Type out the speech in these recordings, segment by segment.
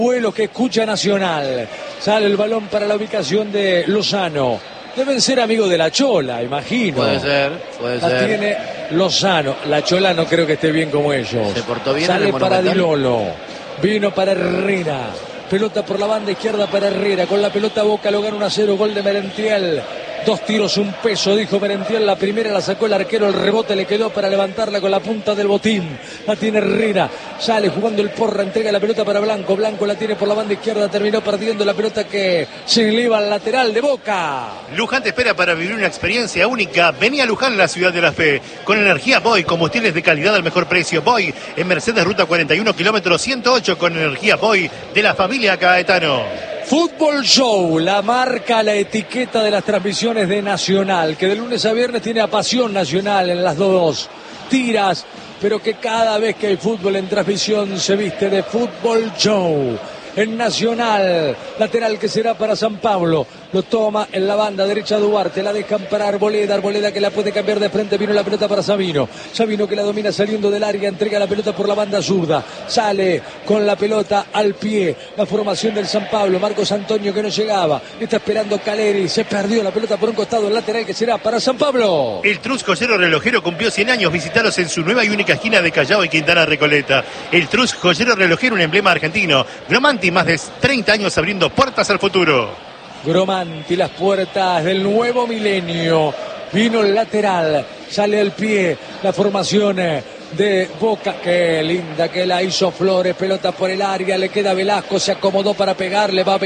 Vuelo que escucha Nacional. Sale el balón para la ubicación de Lozano. Deben ser amigos de la Chola, imagino. Puede ser. La tiene Lozano. La Chola no creo que esté bien como ellos. Se portó bien. Sale para Di Lolo. Vino para Herrera. Pelota por la banda izquierda para Herrera. Con la pelota Boca lo gana 1-0. Gol de Merentiel. 2 tiros, 1 peso, dijo Merentiel. La primera la sacó el arquero, el rebote le quedó para levantarla con la punta del botín. La tiene Herrera, sale jugando el Porra, entrega la pelota para Blanco. Blanco la tiene por la banda izquierda, terminó perdiendo la pelota que se eleva al lateral de Boca. Luján te espera para vivir una experiencia única. Vení a Luján, la ciudad de la fe. Con energía Boy, combustibles de calidad al mejor precio. Boy, en Mercedes, ruta 41, kilómetro 108, con energía Boy de la familia Caetano. Fútbol Show, la marca, la etiqueta de las transmisiones de Nacional, que de lunes a viernes tiene a Pasión Nacional en las dos tiras, pero que cada vez que hay fútbol en transmisión se viste de Fútbol Show. En Nacional, lateral que será para San Pablo, lo toma en la banda derecha Duarte, la dejan para Arboleda, Arboleda que la puede cambiar de frente, vino la pelota para Sabino, Sabino que la domina saliendo del área, entrega la pelota por la banda zurda, sale con la pelota al pie, la formación del San Pablo, Marcos Antonio que no llegaba, está esperando Caleri, se perdió la pelota por un costado, el lateral que será para San Pablo. El Trus Joyero Relojero cumplió 100 años, visitaros en su nueva y única esquina de Callao y Quintana Recoleta. El Trus Joyero Relojero, un emblema argentino. Gromanti, más de 30 años abriendo puertas al futuro. Gromanti, las puertas del nuevo milenio. Vino el lateral, sale al pie la formación de Boca. Qué linda que la hizo Flores, pelota por el área, le queda Velasco, se acomodó para pegarle, va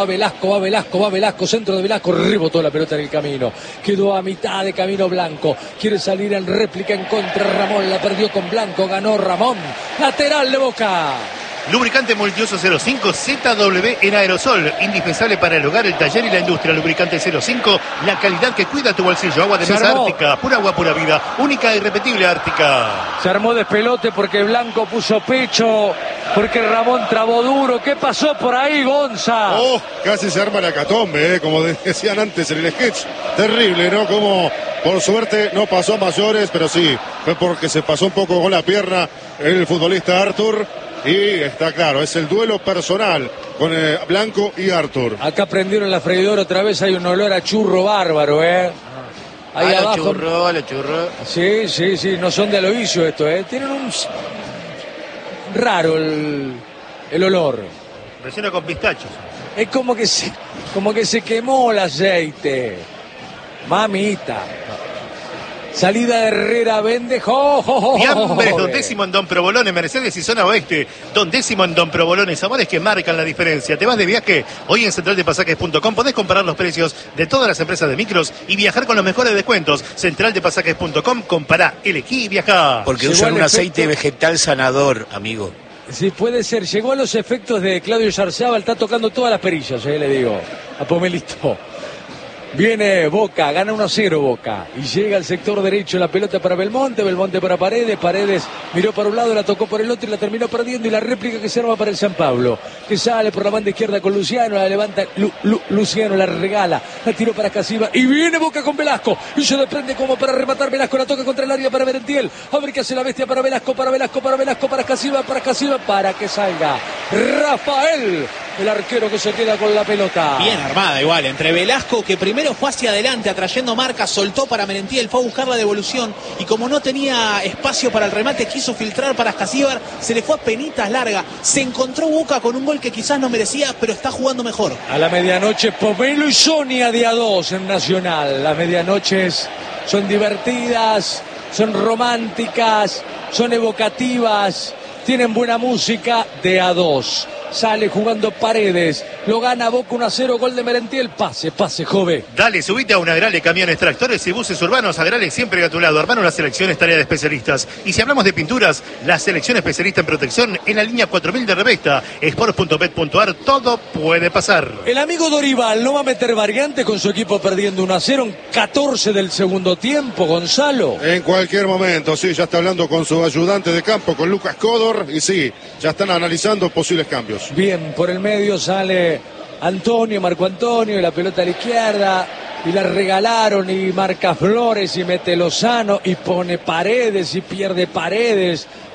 Velasco, centro de Velasco, rebotó la pelota en el camino, quedó a mitad de camino Blanco, quiere salir en réplica en contra Ramón, la perdió con Blanco, ganó Ramón, lateral de Boca. Lubricante multiuso 05 ZW en aerosol, indispensable para el hogar, el taller y la industria. Lubricante 05, la calidad que cuida tu bolsillo. Agua de mesa Ártica, pura agua, pura vida, única e irrepetible Ártica. Se armó despelote porque Blanco puso pecho, porque Ramón trabó duro. ¿Qué pasó por ahí, Gonza? Oh, casi se arma la catombe, como decían antes en el sketch. Terrible, ¿no? Como por suerte no pasó a mayores, pero sí, fue porque se pasó un poco con la pierna el futbolista Artur. Y está claro, es el duelo personal con Blanco y Artur. Acá prendieron la freidora otra vez, hay un olor a churro bárbaro, Ahí abajo. Los churros. Sí, no son de Aloisio esto, Tienen un raro el olor. Relleno con pistachos. Es como que se quemó el aceite. Mamita. Salida de Herrera, vende. Fiambres Don Décimo en Don Provolone, Mercedes y zona oeste. Don Décimo en Don Provolone, sabores que marcan la diferencia. Te vas de viaje, hoy en centraldepasajes.com podés comparar los precios de todas las empresas de micros y viajar con los mejores descuentos. Centraldepasajes.com, compará, elegí y viajá. Porque usan un aceite vegetal sanador, amigo. Sí, puede ser. Llegó a los efectos de Claudio Yarzábal, está tocando todas las perillas, le digo. A Pomelito. Viene Boca, gana 1-0 Boca. Y llega al sector derecho la pelota para Belmonte, Belmonte para Paredes, Paredes miró para un lado, la tocó por el otro y la terminó perdiendo. Y la réplica que se arma para el San Pablo, que sale por la banda izquierda con Luciano, la levanta Luciano, la regala, la tiró para Casiva. Y viene Boca con Velasco. Y se desprende como para rematar Velasco, la toca contra el área para Merentiel. Abre que hace la bestia para Velasco, para Casiva, para que salga Rafael, el arquero que se queda con la pelota. Bien armada igual, entre Velasco, que primero fue hacia adelante atrayendo marca, soltó para Merentiel, fue a buscar la devolución y como no tenía espacio para el remate, quiso filtrar para Escasíbar, se le fue a penitas larga, se encontró Boca con un gol que quizás no merecía, pero está jugando mejor. A la medianoche Pomelo y Sonia de A2 en Nacional. Las medianoches son divertidas, son románticas, son evocativas, tienen buena música de A2. Sale jugando Paredes, lo gana Boca 1-0, gol de Merentiel, pase, Jove. Dale, subite a un Agrale, camiones, tractores y buses urbanos. Agrale siempre a tu lado. Hermano, la selección es tarea de especialistas. Y si hablamos de pinturas, la selección especialista en protección en la línea 4000 de Revesta. Sports.bet.ar, todo puede pasar. El amigo Dorival no va a meter variante con su equipo perdiendo 1-0 en 14 del segundo tiempo, Gonzalo. En cualquier momento, sí, ya está hablando con su ayudante de campo, con Lucas Codor, y sí, ya están analizando posibles cambios. Bien, por el medio sale Marco Antonio, y la pelota a la izquierda, y la regalaron, y marca Flores, y mete Lozano, y pone Paredes, y pierde Paredes,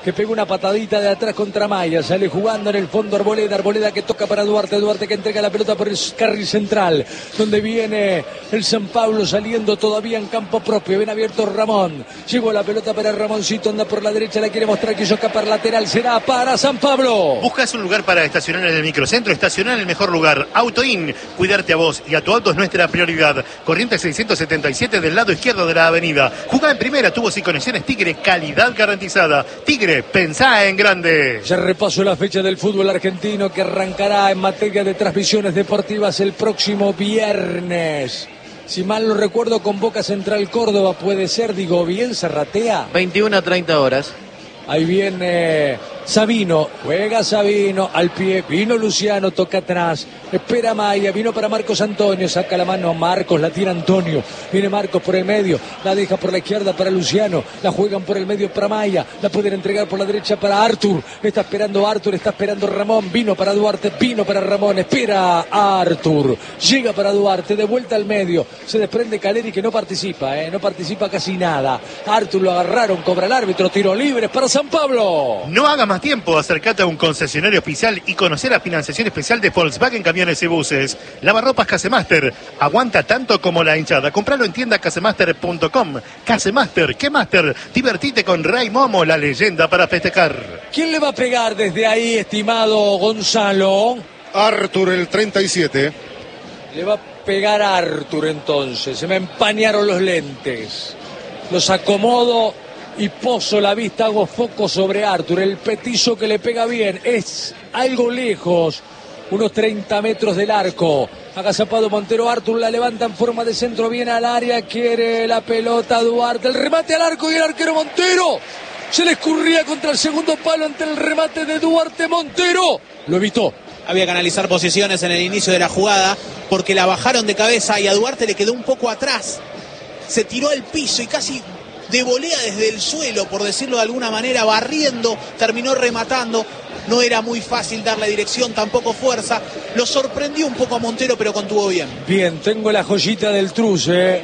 que pega una patadita de atrás contra Maya, sale jugando en el fondo Arboleda, Arboleda que toca para Duarte, Duarte que entrega la pelota por el carril central, donde viene el San Pablo saliendo todavía en campo propio, bien abierto Ramón, llegó la pelota para Ramoncito, anda por la derecha, la quiere mostrar, quiso escapar lateral, será para San Pablo. ¿Buscas un lugar para estacionar en el microcentro? Estacionar en el mejor lugar, Autoin, cuidarte a vos y a tu auto es nuestra prioridad. Corrientes 677 del lado izquierdo de la avenida. Jugá en primera, tubos y conexiones Tigre, calidad garantizada. Tigre, pensá en grande. Ya repaso la fecha del fútbol argentino que arrancará en materia de transmisiones deportivas el próximo viernes. Si mal no recuerdo, con Boca Central Córdoba, puede ser, digo bien, Serratea. 21 a 30 horas. Ahí viene Sabino, juega Sabino, al pie, vino Luciano, toca atrás, espera Maya, vino para Marcos Antonio, saca la mano Marcos, la tira Antonio, viene Marcos por el medio, la deja por la izquierda para Luciano, la juegan por el medio para Maya, la pueden entregar por la derecha para Artur, está esperando Artur, está esperando Ramón, vino para Duarte, vino para Ramón, espera a Artur, llega para Duarte, de vuelta al medio, se desprende Caleri que no participa, no participa casi nada, Artur lo agarraron, cobra el árbitro, tiro libre para San Pablo. No haga más tiempo, acércate a un concesionario oficial y conocer la financiación especial de Volkswagen Camiones y Buses. Lavarropas Casemaster, aguanta tanto como la hinchada. Compralo en tienda casemaster.com. Casemaster, ¿qué Master? Divertite con Ray Momo, la leyenda para festejar. ¿Quién le va a pegar desde ahí, estimado Gonzalo? Artur, el 37. Le va a pegar a Artur entonces. Se me empañaron los lentes. Los acomodo y poso la vista, hago foco sobre Artur, el petizo que le pega bien, es algo lejos, unos 30 metros del arco, agazapado Montero, Artur la levanta en forma de centro, viene al área, quiere la pelota Duarte, el remate al arco y el arquero Montero, se le escurría contra el segundo palo ante el remate de Duarte, Montero, lo evitó. Había que analizar posiciones en el inicio de la jugada, porque la bajaron de cabeza y a Duarte le quedó un poco atrás, se tiró al piso y casi de volea desde el suelo, por decirlo de alguna manera, barriendo, terminó rematando. No era muy fácil darle dirección, tampoco fuerza. Lo sorprendió un poco a Montero, pero contuvo bien. Bien, tengo la joyita del Truce.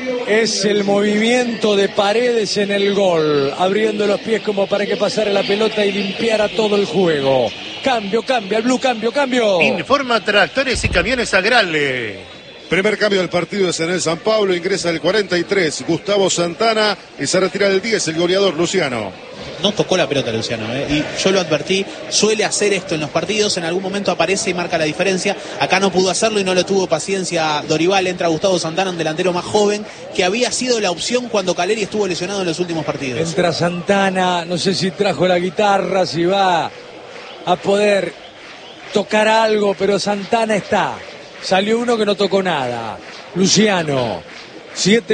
Es el movimiento de Paredes en el gol, abriendo los pies como para que pasara la pelota y limpiara todo el juego. Cambio, cambia, el Blue, cambio. Informa Tractores y Camiones Agrale. Primer cambio del partido es en el San Pablo, ingresa el 43, Gustavo Santana, y se retira el 10, el goleador Luciano. No tocó la pelota Luciano, y yo lo advertí, suele hacer esto en los partidos, en algún momento aparece y marca la diferencia. Acá no pudo hacerlo y no lo tuvo paciencia Dorival. Entra Gustavo Santana, un delantero más joven, que había sido la opción cuando Caleri estuvo lesionado en los últimos partidos. Entra Santana, no sé si trajo la guitarra, si va a poder tocar algo, pero Santana está. Salió uno que no tocó nada. Luciano, 17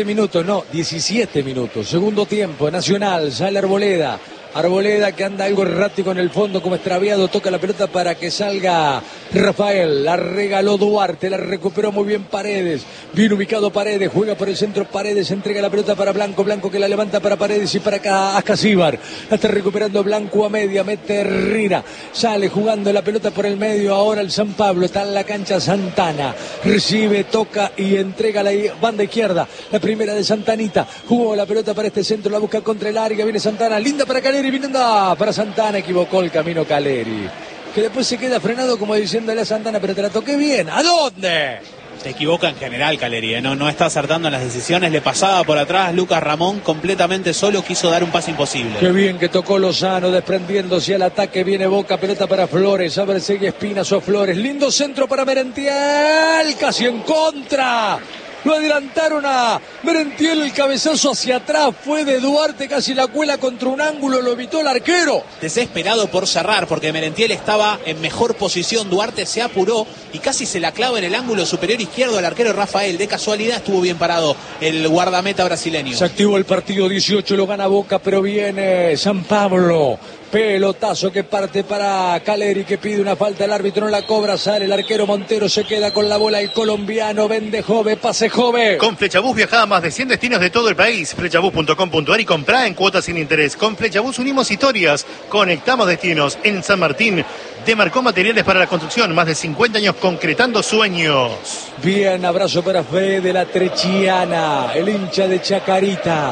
minutos. Segundo tiempo, Nacional, sale Arboleda. Arboleda que anda algo errático en el fondo, como extraviado, toca la pelota para que salga Rafael, la regaló Duarte, la recuperó muy bien Paredes, bien ubicado Paredes, juega por el centro Paredes, entrega la pelota para Blanco, Blanco que la levanta para Paredes y para acá Ascasíbar, la está recuperando Blanco a media, mete Herrera, sale jugando la pelota por el medio, ahora el San Pablo, está en la cancha Santana, recibe, toca y entrega la banda izquierda, la primera de Santanita, jugó la pelota para este centro, la busca contra el área, viene Santana, linda para Caleri, linda para Santana, equivocó el camino Caleri. Que después se queda frenado como diciéndole a Santana, pero te la toqué bien. ¿A dónde? Se equivoca en general Caleri, no está acertando en las decisiones, le pasaba por atrás Lucas Ramón completamente solo, quiso dar un pase imposible. Qué bien que tocó Lozano, desprendiéndose al ataque, viene Boca, pelota para Flores, a ver, sigue Espinas o Flores, lindo centro para Merentiel, casi en contra. Lo adelantaron a Merentiel, el cabezazo hacia atrás, fue de Duarte, casi la cuela contra un ángulo, lo evitó el arquero. Desesperado por cerrar, porque Merentiel estaba en mejor posición, Duarte se apuró y casi se la clava en el ángulo superior izquierdo al arquero Rafael. De casualidad estuvo bien parado el guardameta brasileño. Se activó el partido, 18 lo gana Boca, pero viene San Pablo. Pelotazo que parte para Caleri, que pide una falta, el árbitro no la cobra, sale el arquero Montero, se queda con la bola el colombiano, vende Jove, pase Jove. Con Flechabús viajá a más de 100 destinos de todo el país. Flechabús.com.ar y comprá en cuotas sin interés. Con Flechabús unimos historias, conectamos destinos. En San Martín demarcó materiales para la construcción, más de 50 años concretando sueños. Bien, abrazo para Fede de la Trechiana, el hincha de Chacarita.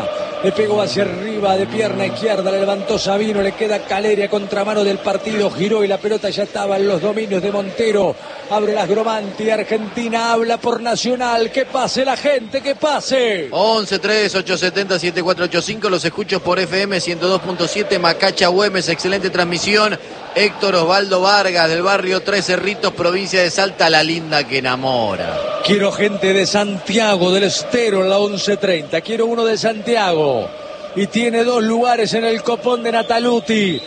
le pegó hacia arriba de pierna izquierda, le levantó Sabino, le queda Caleri a contramano del partido, giró y la pelota ya estaba en los dominios de Montero. Abre las Gromanti, Argentina habla por Nacional. Que pase la gente, que pase. 11-3-870-7485, los escucho por FM 102.7, Macacha Güemes, excelente transmisión. Héctor Osvaldo Vargas, del barrio Tres Cerritos, provincia de Salta, la linda que enamora. Quiero gente de Santiago del Estero en la 11:30. Quiero uno de Santiago. Y tiene 2 lugares en el copón de Nataluti.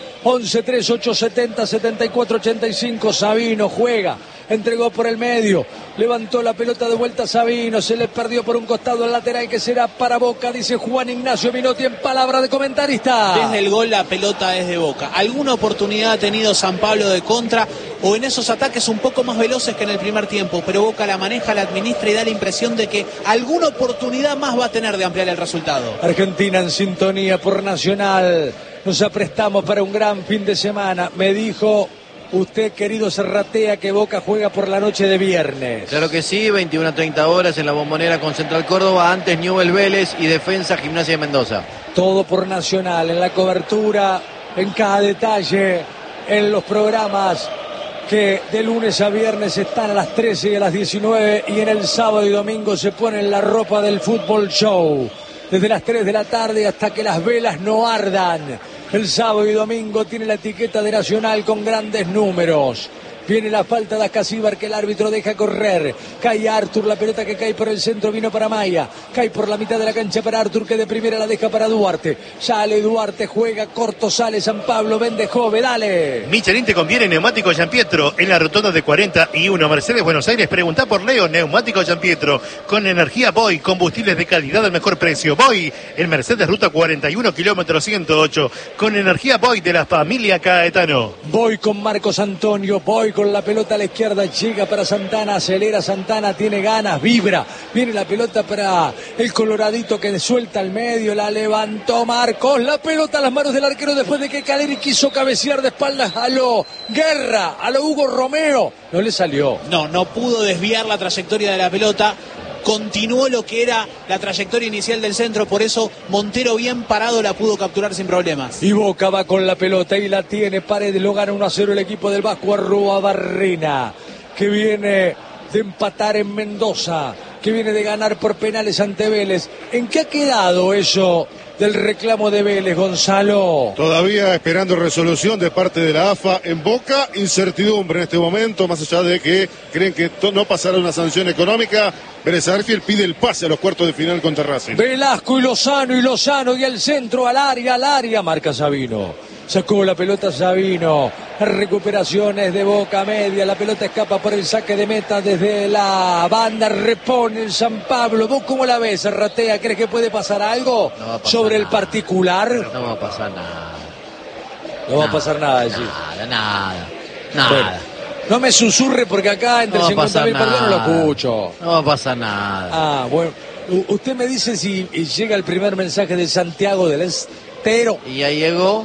11-3-870-7485. Sabino juega. Entregó por el medio, levantó la pelota de vuelta a Sabino, se le perdió por un costado el lateral que será para Boca, dice Juan Ignacio Minotti en palabra de comentarista. Desde el gol la pelota es de Boca. ¿Alguna oportunidad ha tenido San Pablo de contra o en esos ataques un poco más veloces que en el primer tiempo? Pero Boca la maneja, la administra y da la impresión de que alguna oportunidad más va a tener de ampliar el resultado. Argentina en sintonía por Nacional. Nos aprestamos para un gran fin de semana. Me dijo usted, querido Serratea, que Boca juega por la noche de viernes. Claro que sí, 21:30 horas en la Bombonera con Central Córdoba, antes Newell's Vélez y Defensa Gimnasia de Mendoza. Todo por Nacional, en la cobertura, en cada detalle, en los programas que de lunes a viernes están a las 13 y a las 19 y en el sábado y domingo se ponen la ropa del fútbol show. Desde las 3 de la tarde hasta que las velas no ardan. El sábado y domingo tiene la etiqueta de Nacional con grandes números. Viene la falta de Ascasíbar que el árbitro deja correr. Cae Artur, la pelota que cae por el centro vino para Maya. Cae por la mitad de la cancha para Artur que de primera la deja para Duarte. Sale Duarte, juega corto, sale San Pablo, vende Jove, dale. Michelin te conviene Neumático Gianpietro en la rotonda de 41 Mercedes Buenos Aires. Preguntá por Leo, Neumático Gianpietro. Con energía Boy, combustibles de calidad al mejor precio. Boy, en Mercedes Ruta 41, kilómetro 108. Con energía Boy de la familia Caetano. Voy con Marcos Antonio, voy con la pelota a la izquierda, llega para Santana, acelera Santana, tiene ganas, vibra, viene la pelota para el coloradito que suelta al medio, la levantó Marcos, la pelota a las manos del arquero después de que Caleri quiso cabecear de espaldas a lo Guerra, a lo Hugo Romero, no le salió. No pudo desviar la trayectoria de la pelota. Continuó lo que era la trayectoria inicial del centro, por eso Montero bien parado la pudo capturar sin problemas. Y Boca va con la pelota y la tiene Paredes, lo gana 1-0 el equipo del Vasco Arrua Barrena, que viene de empatar en Mendoza, que viene de ganar por penales ante Vélez. ¿En qué ha quedado eso del reclamo de Vélez, Gonzalo? Todavía esperando resolución de parte de la AFA en Boca, incertidumbre en este momento, más allá de que creen que no pasará una sanción económica. Vélez Sarsfield pide el pase a los cuartos de final contra Racing. Velasco y Lozano y el centro al área, marca Sabino. Sacó la pelota Sabino, recuperaciones de Boca media, la pelota escapa por el saque de meta desde la banda, repone el San Pablo. ¿Vos cómo la ves, Serratea? ¿Crees que puede pasar algo sobre el particular? No va a pasar nada. No va a pasar nada, allí. Nada. Bueno, no me susurre porque acá entre 50.000 personas no lo escucho. No va a pasar nada. Ah, bueno. Usted me dice si llega el primer mensaje de Santiago del Estero. Y ya llegó.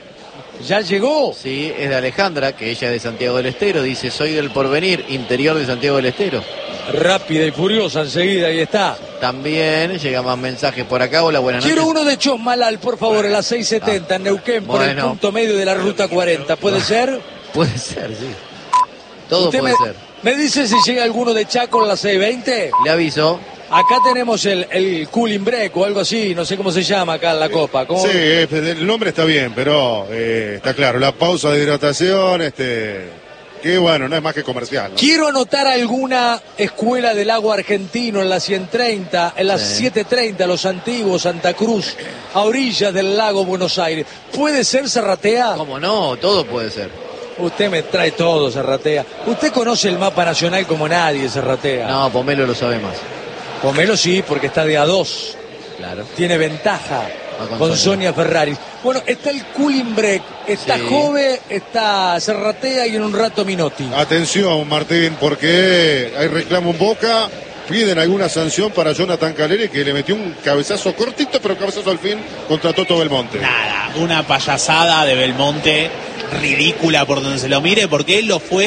¿Ya llegó? Sí, es de Alejandra, que ella es de Santiago del Estero. Dice, soy del Porvenir, interior de Santiago del Estero. Rápida y furiosa enseguida, ahí está. También llega más mensajes por acá. Hola, buenas noches. Quiero uno de Chosmalal, por favor, a las 6:70 en Neuquén, por el punto medio de la ruta 40. ¿Puede ser? Puede ser, sí. Todo ¿Usted puede ser. ¿Me dice si llega alguno de Chaco a las 6:20? Le aviso. Acá tenemos el cooling break o algo así, no sé cómo se llama acá en la Copa. ¿Cómo? Sí, el nombre está bien, pero está claro, la pausa de hidratación, que bueno, no es más que comercial, ¿no? Quiero anotar alguna escuela del agua argentino en la 130, en las 7:30, Los Antiguos, Santa Cruz, a orillas del lago Buenos Aires. ¿Puede ser, Serratea? ¿Cómo no? Todo puede ser. Usted me trae todo, Serratea. Usted conoce el mapa nacional como nadie, Serratea. No, Pomelo lo sabe más. Pomelo sí, porque está de A2. Claro. Tiene ventaja con con Sonia Ferraris. Bueno, está el cooling break, está Jove, está Serratea y en un rato Minotti. Atención, Martín, porque hay reclamo en Boca. Piden alguna sanción para Jonathan Caleri, que le metió un cabezazo cortito, pero cabezazo al fin contra Toto Belmonte. Nada, una payasada de Belmonte, ridícula por donde se lo mire, porque él lo fue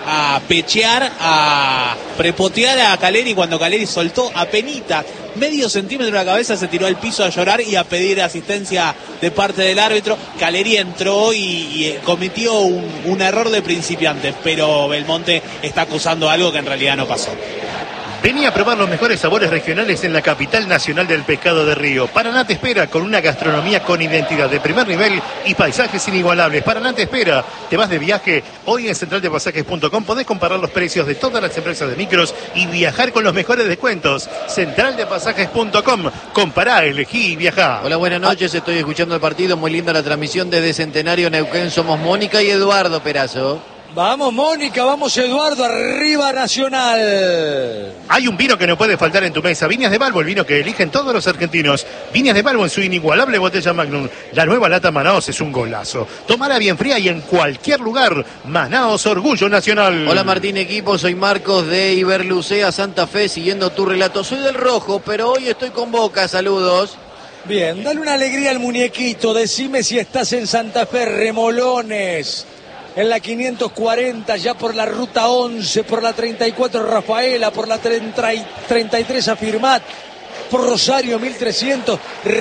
a pechear, a prepotear a Caleri cuando Caleri soltó apenita medio centímetro de la cabeza, se tiró al piso a llorar y a pedir asistencia de parte del árbitro. Caleri entró y cometió un error de principiante, pero Belmonte está acusando algo que en realidad no pasó. Vení a probar los mejores sabores regionales en la capital nacional del pescado de río. Paraná te espera con una gastronomía con identidad de primer nivel y paisajes inigualables. Paraná te espera. Te vas de viaje. Hoy en centraldepasajes.com podés comparar los precios de todas las empresas de micros y viajar con los mejores descuentos. Centraldepasajes.com. Compará, elegí y viajá. Hola, buenas noches. Estoy escuchando el partido. Muy linda la transmisión desde Centenario Neuquén. Somos Mónica y Eduardo Perazo. Vamos, Mónica, vamos, Eduardo, arriba Nacional. Hay un vino que no puede faltar en tu mesa. Viñas de Balbo, el vino que eligen todos los argentinos. Viñas de Balbo en su inigualable botella Magnum. La nueva lata Manaos es un golazo. Tomala bien fría y en cualquier lugar. Manaos, orgullo nacional. Hola Martín, equipo. Soy Marcos de Iberlucea, Santa Fe, siguiendo tu relato. Soy del Rojo, pero hoy estoy con Boca. Saludos. Bien, dale una alegría al muñequito. Decime si estás en Santa Fe, Remolones. En la 540, ya por la ruta 11, por la 34 Rafaela, por la 33 Afirmat, por Rosario 1300,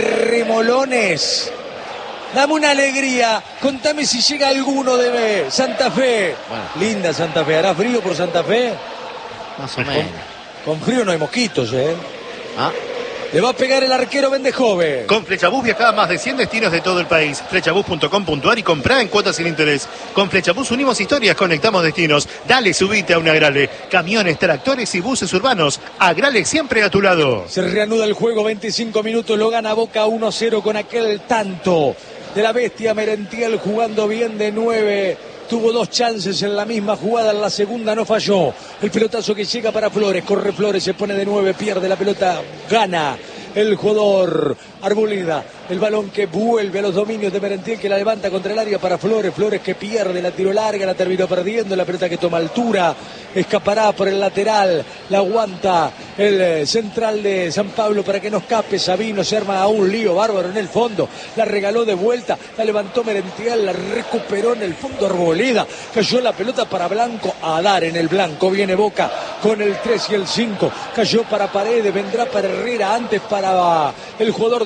Remolones. Dame una alegría, contame si llega alguno de Santa Fe. Bueno. Linda Santa Fe, ¿hará frío por Santa Fe? Más o menos. Con frío no hay mosquitos, ¿eh? Ah. Le va a pegar el arquero Bendejove. Con Flechabús viajá a más de 100 destinos de todo el país. Flechabús.com.ar y comprá en cuotas sin interés. Con Flechabús unimos historias, conectamos destinos. Dale, subite a un Agrale. Camiones, tractores y buses urbanos. Agrale siempre a tu lado. Se reanuda el juego, 25 minutos, lo gana Boca 1-0 con aquel tanto de la bestia Merentiel jugando bien de 9. Tuvo dos chances en la misma jugada, en la segunda no falló. El pelotazo que llega para Flores, corre Flores, se pone de 9, pierde la pelota, gana el jugador Arboleda. El balón que vuelve a los dominios de Merentiel, que la levanta contra el área para Flores. Flores que pierde, la tiró larga, la terminó perdiendo. La pelota que toma altura, escapará por el lateral, la aguanta el central de San Pablo para que no escape. Sabino se arma a un lío bárbaro en el fondo. La regaló de vuelta, la levantó Merentiel, la recuperó en el fondo Arboleda. Cayó la pelota para Blanco, a dar en el blanco. Viene Boca con el 3 y el 5. Cayó para Paredes, vendrá para Herrera, antes para el jugador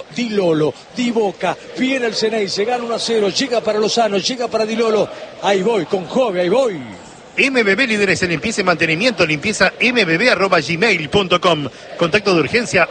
Di Boca, viene el Ceney, se gana 1-0, llega para Lozano, llega para Di Lolo, ahí voy, con Jove, ahí voy. MBB, líderes en limpieza y mantenimiento, limpieza mbb@gmail.com. Contacto de urgencia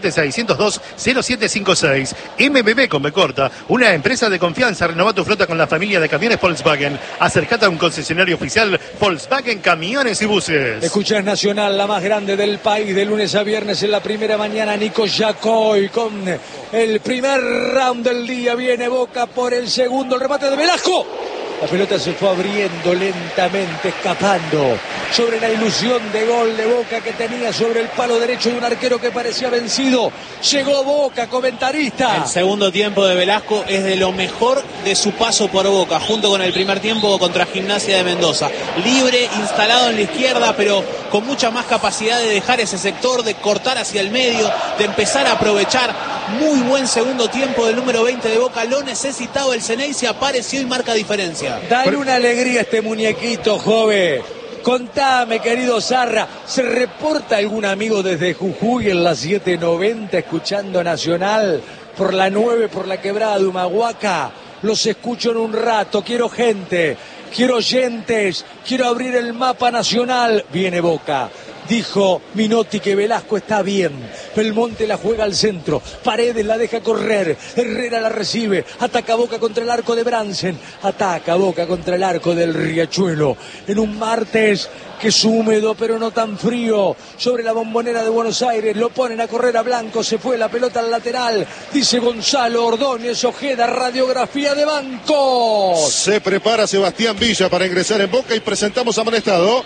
1176020756. MBB con B corta, una empresa de confianza. Renova tu flota con la familia de camiones Volkswagen. Acercate a un concesionario oficial Volkswagen Camiones y Buses. Escuchás Nacional, la más grande del país, de lunes a viernes en la primera mañana. Nico Yacoy con el primer round del día. Viene Boca por el segundo, el remate de Velasco. La pelota se fue abriendo lentamente, escapando sobre la ilusión de gol de Boca que tenía sobre el palo derecho de un arquero que parecía vencido. Llegó Boca, comentarista. El segundo tiempo de Velasco es de lo mejor de su paso por Boca, junto con el primer tiempo contra Gimnasia de Mendoza. Libre, instalado en la izquierda, pero con mucha más capacidad de dejar ese sector, de cortar hacia el medio, de empezar a aprovechar. Muy buen segundo tiempo del número 20 de Boca. Lo necesitaba el Ceney, se apareció y marca diferencia. Dale una alegría a este muñequito, joven. Contame, querido Zarra, ¿se reporta algún amigo desde Jujuy en la 790 escuchando Nacional por la 9, por la quebrada de Humahuaca? Los escucho en un rato, quiero gente, quiero oyentes, quiero abrir el mapa nacional. Viene Boca. Dijo Minotti que Velasco está bien. Belmonte la juega al centro. Paredes la deja correr. Herrera la recibe. Ataca Boca contra el arco de Bransen. Ataca Boca contra el arco del Riachuelo. En un martes que es húmedo pero no tan frío. Sobre la Bombonera de Buenos Aires. Lo ponen a correr a Blanco. Se fue la pelota al lateral. Dice Gonzalo Ordóñez Ojeda. Radiografía de Bancos. Se prepara Sebastián Villa para ingresar en Boca y presentamos amonestado.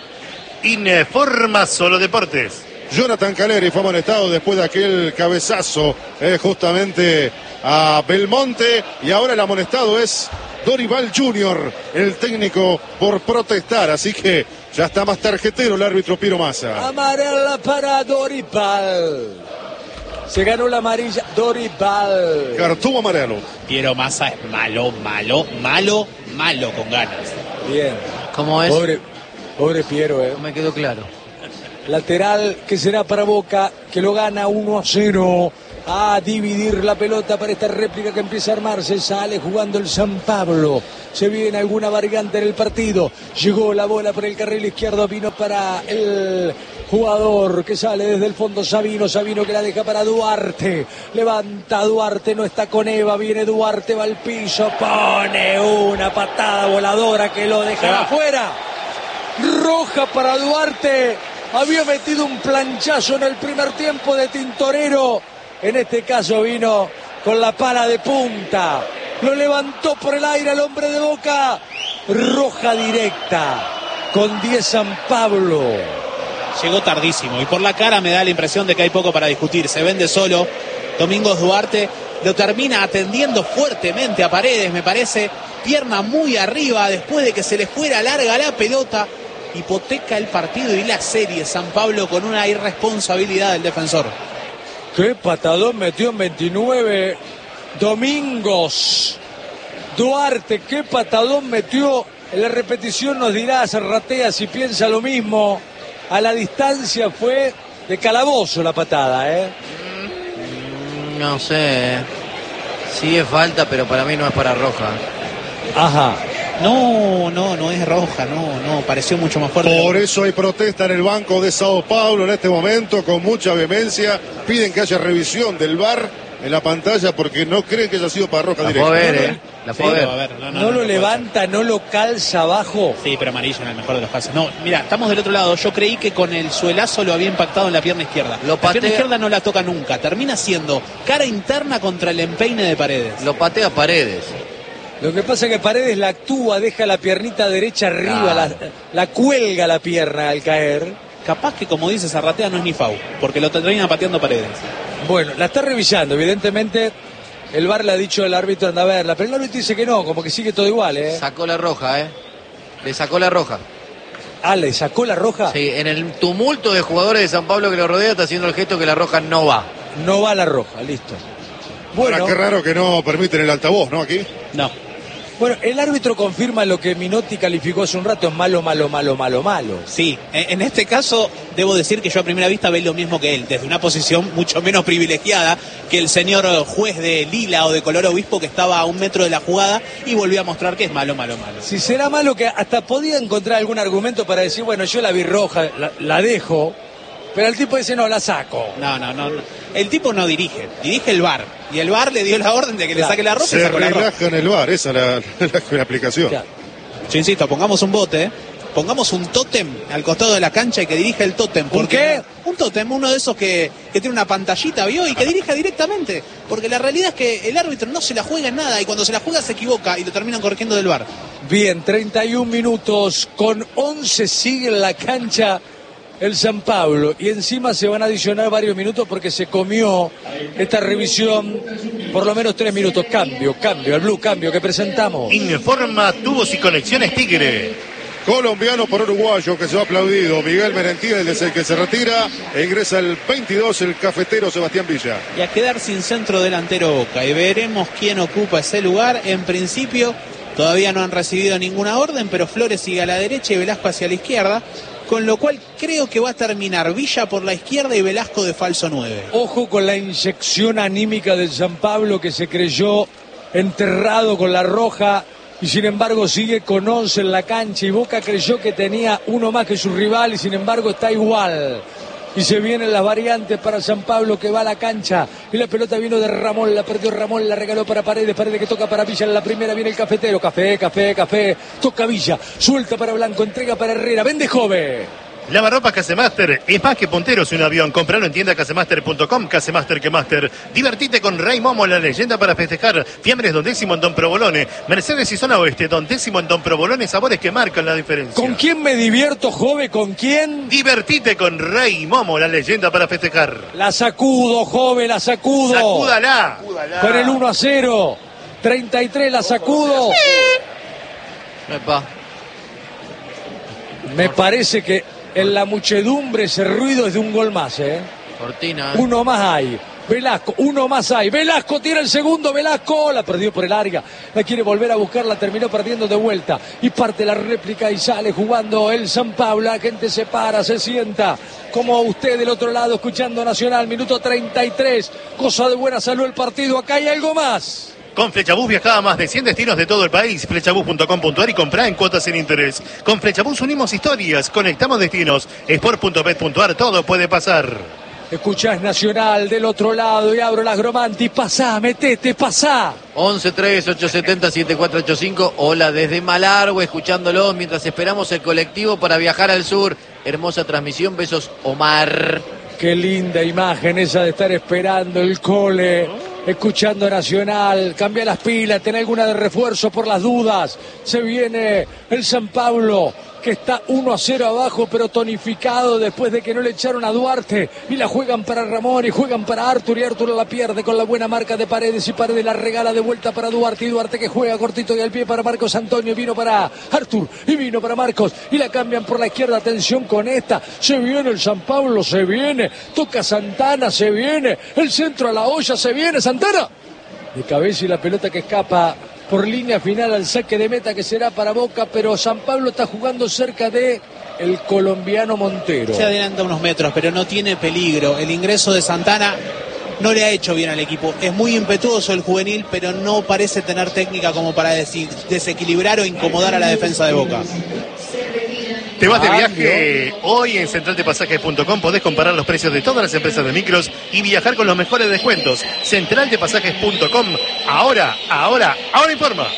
Informa Solo Deportes. Jonathan Caleri fue amonestado después de aquel cabezazo justamente a Belmonte, y ahora el amonestado es Dorival Jr., el técnico, por protestar, así que ya está más tarjetero el árbitro Piero Massa. Amarela para Dorival. Se ganó la amarilla Dorival. Cartón amarelo. Piero Massa es malo con ganas. Bien. ¿Cómo es? Pobre Piero, No me quedó claro. Lateral que será para Boca, que lo gana 1-0. A dividir la pelota para esta réplica que empieza a armarse. Sale jugando el San Pablo. Se viene alguna variante en el partido. Llegó la bola por el carril izquierdo. Vino para el jugador que sale desde el fondo. Sabino que la deja para Duarte. Levanta Duarte, no está con Eva. Viene Duarte, va al piso. Pone una patada voladora que lo deja afuera. Roja para Duarte. Había metido un planchazo en el primer tiempo de Tintorero. En este caso vino con la pala de punta. Lo levantó por el aire al hombre de Boca. Roja directa. Con 10 San Pablo. Llegó tardísimo y por la cara me da la impresión de que hay poco para discutir. Se vende solo. Domingos Duarte lo termina atendiendo fuertemente a Paredes, me parece. Pierna muy arriba después de que se le fuera larga la pelota. Hipoteca el partido y la serie San Pablo con una irresponsabilidad del defensor. Qué patadón metió en 29 Domingos Duarte, qué patadón metió. En la repetición nos dirá Zarratea si piensa lo mismo. A la distancia fue de calabozo la patada, No sé. Sí es falta, pero para mí no es para roja. Ajá. No es roja, no, pareció mucho más fuerte. Por eso hay protesta en el banco de Sao Paulo en este momento, con mucha vehemencia. Piden que haya revisión del VAR en la pantalla porque no creen que haya sido para roja directa. La puedo ver, No lo levanta, no lo calza abajo. Sí, pero amarillo en el mejor de los casos. No, mira, estamos del otro lado. Yo creí que con el suelazo lo había impactado en la pierna izquierda. La pierna izquierda no la toca nunca. Termina siendo cara interna contra el empeine de Paredes. Lo patea Paredes. Lo que pasa es que Paredes la actúa, deja la piernita derecha arriba, la cuelga la pierna al caer. Capaz que, como dice Zarratea, no es ni foul, porque lo termina pateando Paredes. Bueno, la está revisando, evidentemente el VAR le ha dicho al árbitro anda a verla, pero el árbitro dice que no, como que sigue todo igual, Sacó la roja, Le sacó la roja. Ah, ¿le sacó la roja? Sí, en el tumulto de jugadores de San Pablo que lo rodea está haciendo el gesto que la roja no va. No va la roja, listo. Bueno, ahora, qué raro que no permiten el altavoz, ¿no? Aquí. No. Bueno, el árbitro confirma lo que Minotti calificó hace un rato, malo. Sí, en este caso debo decir que yo a primera vista veo lo mismo que él, desde una posición mucho menos privilegiada que el señor juez de lila o de color obispo que estaba a 1 metro de la jugada y volvió a mostrar que es malo. Si será malo, que hasta podía encontrar algún argumento para decir, bueno, yo la vi roja, la dejo, pero el tipo dice, no, la saco. No. El tipo no dirige el VAR. Y el VAR le dio la orden de que le saque la roja y sacó la roja. Se relaja en el VAR, esa es la aplicación. Claro. Yo insisto, pongamos un bote, pongamos un tótem al costado de la cancha y que dirija el tótem. ¿Un qué? Un tótem, uno de esos que tiene una pantallita, ¿vio? Y que dirija directamente. Porque la realidad es que el árbitro no se la juega en nada y cuando se la juega se equivoca y lo terminan corrigiendo del VAR. Bien, 31 minutos, con 11 sigue en la cancha el San Pablo y encima se van a adicionar varios minutos porque se comió esta revisión por lo menos 3 minutos. Cambio, el blue cambio que presentamos. Informa Tubos y Conexiones Tigre. Colombiano por uruguayo que se ha aplaudido. Miguel Merentiel es el que se retira e ingresa el 22 el cafetero Sebastián Villa. Y a quedar sin centro delantero Boca y veremos quién ocupa ese lugar. En principio todavía no han recibido ninguna orden, pero Flores sigue a la derecha y Velasco hacia la izquierda. Con lo cual creo que va a terminar Villa por la izquierda y Velasco de falso 9. Ojo con la inyección anímica del San Pablo que se creyó enterrado con la roja y sin embargo sigue con 11 en la cancha y Boca creyó que tenía uno más que su rival y sin embargo está igual. Y se vienen las variantes para San Pablo que va a la cancha. Y la pelota vino de Ramón, la perdió Ramón, la regaló para Paredes que toca para Villa. En la primera viene el cafetero. Café. Toca Villa, suelta para Blanco, entrega para Herrera. Vende Jove. Lavarropas Casemaster es más que punteros un avión. Compralo en tienda casemaster.com. Casemaster que Master. Divertite con Rey Momo, la leyenda para festejar. Fiambres Don Décimo en Don Provolone. Mercedes y Zona Oeste. Don Décimo en Don Provolone. Sabores que marcan la diferencia. ¿Con quién me divierto, Jove? ¿Con quién? Divertite con Rey Momo, la leyenda para festejar. La sacudo, Jove, la sacudo. Sacúdala. Con el 1-0. 33 la sacudo. Epa. Me parece que en la muchedumbre ese ruido es de un gol más, Cortina. Uno más hay. Velasco, uno más hay. Velasco tira el segundo. Velasco la perdió por el área. La quiere volver a buscar, la terminó perdiendo de vuelta. Y parte la réplica y sale jugando el San Pablo. La gente se para, se sienta. Como usted del otro lado escuchando Nacional. Minuto 33. Cosa de buena salud el partido. Acá hay algo más. Con Flechabús viajaba a más de 100 destinos de todo el país. Flechabús.com.ar y comprá en cuotas sin interés. Con Flechabús unimos historias, conectamos destinos. Sport.bet.ar, todo puede pasar. Escuchás Nacional del otro lado y abro las Gromanti. Pasá, metete, pasá. 11-3-870-7485. Hola desde Malargüe, escuchándolos mientras esperamos el colectivo para viajar al sur. Hermosa transmisión, besos Omar. Qué linda imagen esa de estar esperando el cole, escuchando Nacional. Cambia las pilas, ten alguna de refuerzo por las dudas. Se viene el San Pablo, que está 1-0 abajo, pero tonificado después de que no le echaron a Duarte. Y la juegan para Ramón y juegan para Artur. Y Artur la pierde con la buena marca de Paredes. Y Paredes la regala de vuelta para Duarte. Y Duarte que juega cortito y al pie para Marcos Antonio. Vino para Artur y vino para Marcos. Y la cambian por la izquierda. Atención con esta. Se viene el San Pablo, se viene. Toca Santana, se viene. El centro a la olla, se viene Santana. De cabeza y la pelota que escapa por línea final al saque de meta que será para Boca, pero San Pablo está jugando cerca de el colombiano Montero. Se adelanta unos metros, pero no tiene peligro. El ingreso de Santana no le ha hecho bien al equipo. Es muy impetuoso el juvenil, pero no parece tener técnica como para desequilibrar o incomodar a la defensa de Boca. Te vas de viaje hoy en centraldepasajes.com. Podés comparar los precios de todas las empresas de micros y viajar con los mejores descuentos. Centraldepasajes.com. Ahora informa.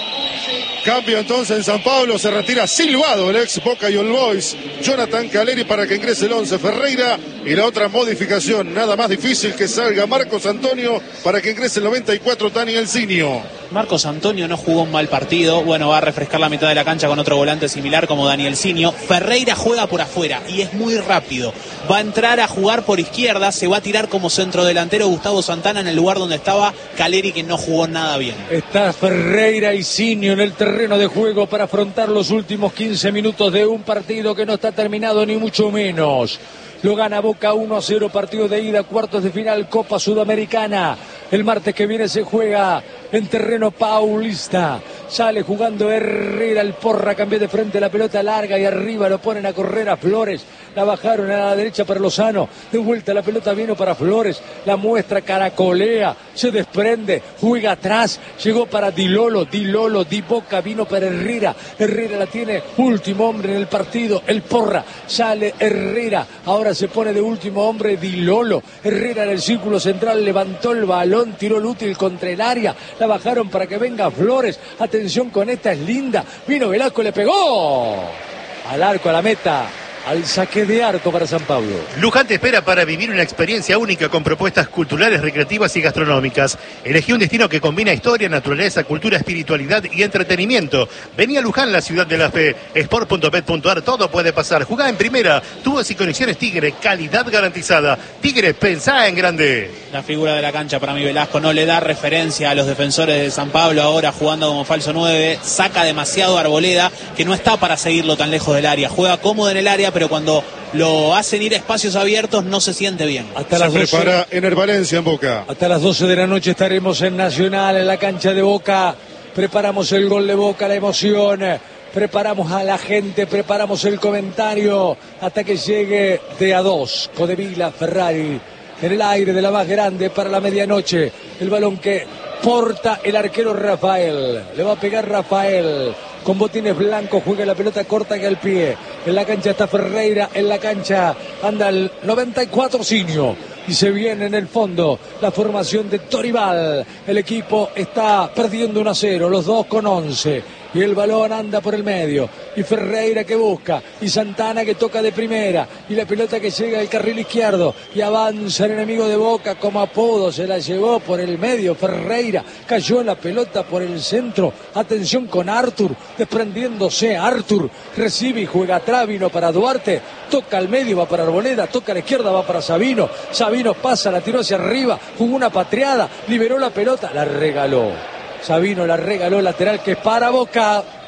Cambio entonces en San Pablo, se retira silbado el ex Boca y All Boys, Jonathan Caleri, para que ingrese el 11 Ferreira. Y la otra modificación, nada más difícil, que salga Marcos Antonio para que ingrese el 94 Dani Elcinio. Marcos Antonio no jugó un mal partido. Bueno, va a refrescar la mitad de la cancha con otro volante similar como Daniel Cinio. Ferreira juega por afuera y es muy rápido. Va a entrar a jugar por izquierda. Se va a tirar como centrodelantero Gustavo Santana en el lugar donde estaba Caleri, que no jugó nada bien. Está Ferreira y Cinio en el terreno de juego para afrontar los últimos 15 minutos de un partido que no está terminado ni mucho menos. Lo gana Boca 1-0, partido de ida, cuartos de final, Copa Sudamericana. El martes que viene se juega en terreno paulista. Sale jugando Herrera, el Porra, cambió de frente la pelota larga y arriba lo ponen a correr a Flores. La bajaron a la derecha para Lozano. De vuelta la pelota vino para Flores. La muestra, caracolea, se desprende, juega atrás. Llegó para Di Lolo, Di Boca, vino para Herrera. Herrera la tiene, último hombre en el partido, el Porra. Sale Herrera, ahora se pone de último hombre Di Lolo. Herrera en el círculo central, levantó el balón, tiró el útil contra el área. La bajaron para que venga Flores. Atención con esta, es linda. Vino Velasco, le pegó al arco, a la meta. Al saque de arco para San Pablo. Luján te espera para vivir una experiencia única con propuestas culturales, recreativas y gastronómicas. Elegí un destino que combina historia, naturaleza, cultura, espiritualidad y entretenimiento. Vení a Luján, la ciudad de la fe. Sport.bet.ar, todo puede pasar. Jugá en primera. Tubos y conexiones Tigre, calidad garantizada. Tigre, pensá en grande. La figura de la cancha para mí, Velasco, no le da referencia a los defensores de San Pablo ahora jugando como falso 9. Saca demasiado a Arboleda, que no está para seguirlo tan lejos del área. Juega cómodo en el área, pero cuando lo hacen ir a espacios abiertos no se siente bien. Hasta las 12, prepara en el Valencia, en Boca. Hasta las 12 de la noche estaremos en Nacional, en la cancha de Boca. Preparamos el gol de Boca, la emoción. Preparamos a la gente, preparamos el comentario hasta que llegue de a 2. Codevila, Ferrari, en el aire de la más grande para la medianoche. El balón que porta el arquero Rafael. Le va a pegar Rafael. Con botines blancos, juega la pelota corta que al pie. En la cancha está Ferreira, en la cancha anda el 94 Cinio. Y se viene en el fondo la formación de Toribal. El equipo está perdiendo 1-0, los dos con 11. Y el balón anda por el medio. Y Ferreira que busca. Y Santana que toca de primera. Y la pelota que llega al carril izquierdo. Y avanza el enemigo de Boca como apodo. Se la llevó por el medio. Ferreira cayó la pelota por el centro. Atención con Artur. Desprendiéndose Artur. Recibe y juega atrás. Vino para Duarte. Toca al medio, va para Arboleda. Toca a la izquierda, va para Sabino. Sabino pasa, la tiró hacia arriba. Jugó una patriada. Liberó la pelota. La regaló. Sabino la regaló, lateral que es para Boca.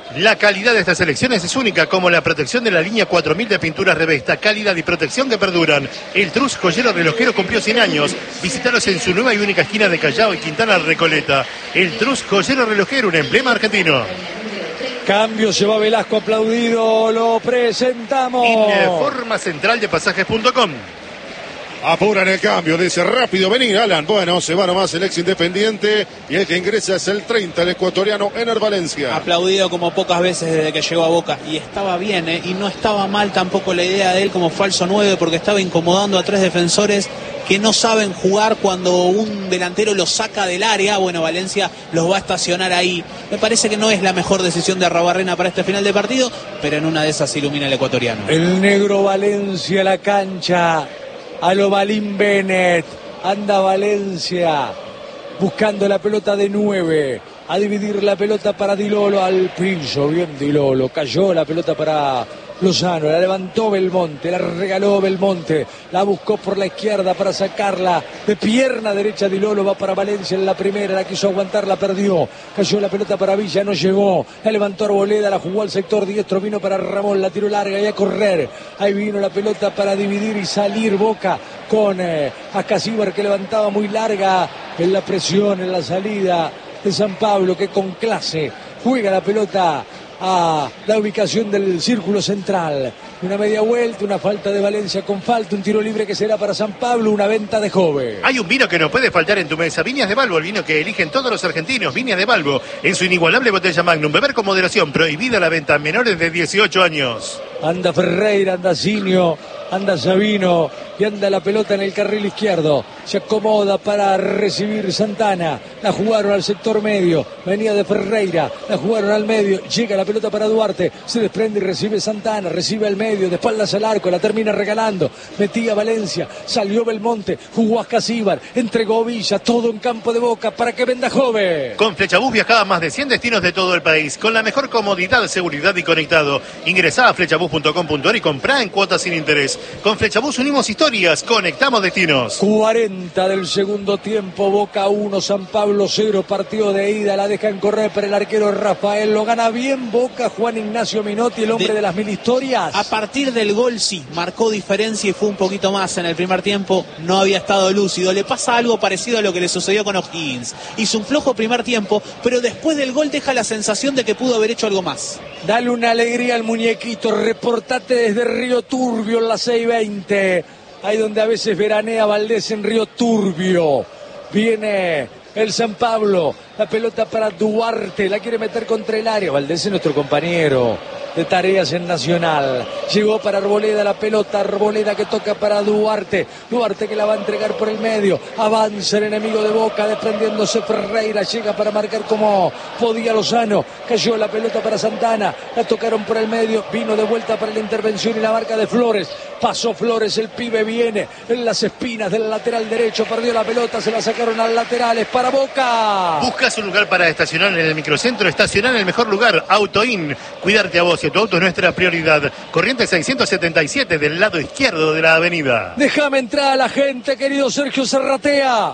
La calidad de estas selecciones es única, como la protección de la línea 4000 de pinturas Revesta. Calidad y protección que perduran. El Trus Joyero Relojero cumplió 100 años. Visítalos en su nueva y única esquina de Callao y Quintana Recoleta. El Trus Joyero Relojero, un emblema argentino. Cambio, se va Velasco aplaudido, lo presentamos. Informa central de pasajes.com. Apuran el cambio, dice rápido, venir Alan. Bueno, se va nomás el ex Independiente y el que ingresa es el 30, el ecuatoriano Ener Valencia. Aplaudido como pocas veces desde que llegó a Boca. Y estaba bien, y no estaba mal tampoco la idea de él como falso 9, porque estaba incomodando a 3 defensores que no saben jugar cuando un delantero los saca del área. Bueno, Valencia los va a estacionar ahí. Me parece que no es la mejor decisión de Arrobarrena para este final de partido, pero en una de esas ilumina el ecuatoriano. El negro Valencia a la cancha. A lo Balín Bennett, anda Valencia buscando la pelota de 9, a dividir la pelota para Di Lolo al piso, bien Di Lolo, cayó la pelota para Lozano, la levantó Belmonte, la regaló Belmonte, la buscó por la izquierda para sacarla de pierna derecha. Di Lolo va para Valencia en la primera, la quiso aguantar, la perdió, cayó la pelota para Villa, no llegó, la levantó Arboleda, la jugó al sector diestro, vino para Ramón, la tiró larga y a correr, ahí vino la pelota para dividir y salir Boca con Ascasíbar, que levantaba muy larga en la presión, en la salida de San Pablo, que con clase juega la pelota a la ubicación del círculo central. Una media vuelta, una falta de Valencia con falta, un tiro libre que será para San Pablo, una venta de joven. Hay un vino que no puede faltar en tu mesa, Viñas de Balbo, el vino que eligen todos los argentinos. Viñas de Balbo, en su inigualable botella Magnum. Beber con moderación, prohibida la venta a menores de 18 años. Anda Ferreira, anda Zinio, anda Sabino y anda la pelota en el carril izquierdo. Se acomoda para recibir Santana. La jugaron al sector medio. Venía de Ferreira. La jugaron al medio. Llega la pelota para Duarte. Se desprende y recibe Santana. Recibe al medio. De espaldas al arco. La termina regalando. Metía Valencia. Salió Belmonte. Jugó Ascasíbar. Entregó Villa. Todo en campo de Boca para que venda joven. Con Flechabús viajaba a más de 100 destinos de todo el país. Con la mejor comodidad, seguridad y conectado. Ingresá a flechabús.com.ar y comprá en cuotas sin interés. Con Flechabús unimos historias. Conectamos destinos. 40 del segundo tiempo, Boca 1, San Pablo 0, partido de ida, la dejan correr para el arquero Rafael, lo gana bien Boca, Juan Ignacio Minotti, el hombre de las 1000 historias. A partir del gol sí, marcó diferencia y fue un poquito más en el primer tiempo, no había estado lúcido, le pasa algo parecido a lo que le sucedió con O'Higgins, hizo un flojo primer tiempo, pero después del gol deja la sensación de que pudo haber hecho algo más. Dale una alegría al muñequito, reportate desde Río Turbio en la 620. Ahí donde a veces veranea Valdés en Río Turbio. Viene el San Pablo, la pelota para Duarte, la quiere meter contra el área. Valdés es nuestro compañero de tareas en Nacional. Llegó para Arboleda la pelota, Arboleda que toca para Duarte. Duarte que la va a entregar por el medio. Avanza el enemigo de Boca, desprendiéndose Ferreira. Llega para marcar como podía Lozano. Cayó la pelota para Santana. La tocaron por el medio. Vino de vuelta para la intervención y la marca de Flores. Pasó Flores, el pibe viene en las espinas del lateral derecho. Perdió la pelota, se la sacaron al lateral. Es para Boca. ¿Buscas un lugar para estacionar en el microcentro? Estacionar en el mejor lugar. AutoIn. Cuidarte a vos y a tu auto es nuestra prioridad. Corriente 677 del lado izquierdo de la avenida. Déjame entrar a la gente, querido Sergio Serratea.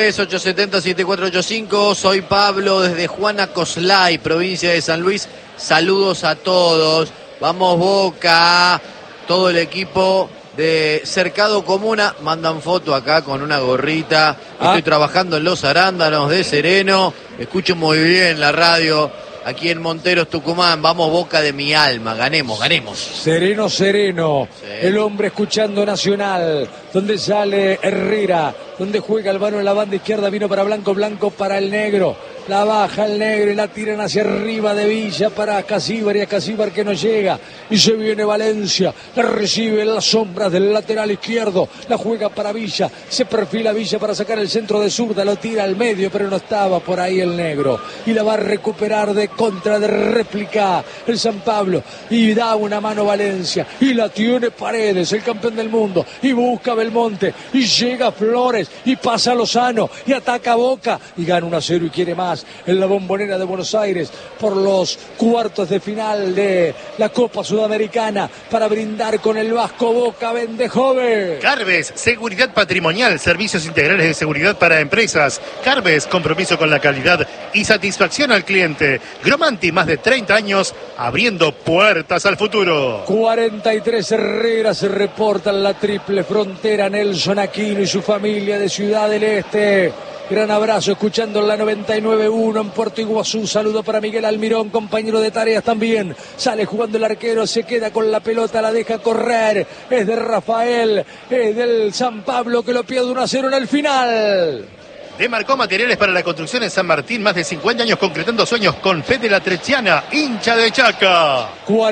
11-3-870-7485. Soy Pablo desde Juana Coslay, provincia de San Luis. Saludos a todos. Vamos Boca. Todo el equipo de Cercado Comuna mandan foto acá con una gorrita. Estoy trabajando en Los Arándanos de Sereno. Escucho muy bien la radio aquí en Monteros, Tucumán. Vamos Boca de mi alma. Ganemos, ganemos. Sereno, sereno. Sí. El hombre escuchando Nacional. Donde sale Herrera. Donde juega Albano en la banda izquierda. Vino para Blanco, Blanco para el negro. La baja el negro y la tiran hacia arriba de Villa para Ascasíbar y Ascasíbar que no llega. Y se viene Valencia. La recibe en las sombras del lateral izquierdo. La juega para Villa. Se perfila Villa para sacar el centro de zurda. Lo tira al medio, pero no estaba por ahí el negro. Y la va a recuperar de contra, de réplica el San Pablo. Y da una mano Valencia. Y la tiene Paredes, el campeón del mundo. Y busca Belmonte. Y llega Flores. Y pasa Lozano. Y ataca Boca. Y gana 1-0 y quiere más. horas en la Bombonera de Buenos Aires por los cuartos de final de la Copa Sudamericana para brindar con el Vasco Boca Vendejove. Carves, seguridad patrimonial, servicios integrales de seguridad para empresas. Carves, compromiso con la calidad y satisfacción al cliente. Gromanti, más de 30 años abriendo puertas al futuro. 43 Herrera se reporta en la triple frontera. Nelson Aquino y su familia de Ciudad del Este. Gran abrazo, escuchando en la 99.1 en Puerto Iguazú. Saludo para Miguel Almirón, compañero de tareas también. Sale jugando el arquero, se queda con la pelota, la deja correr. Es de Rafael, es del San Pablo que lo pierde 1-0 en el final. Demarcó materiales para la construcción en San Martín, más de 50 años concretando sueños con Fede La Trechiana, hincha de Chaca.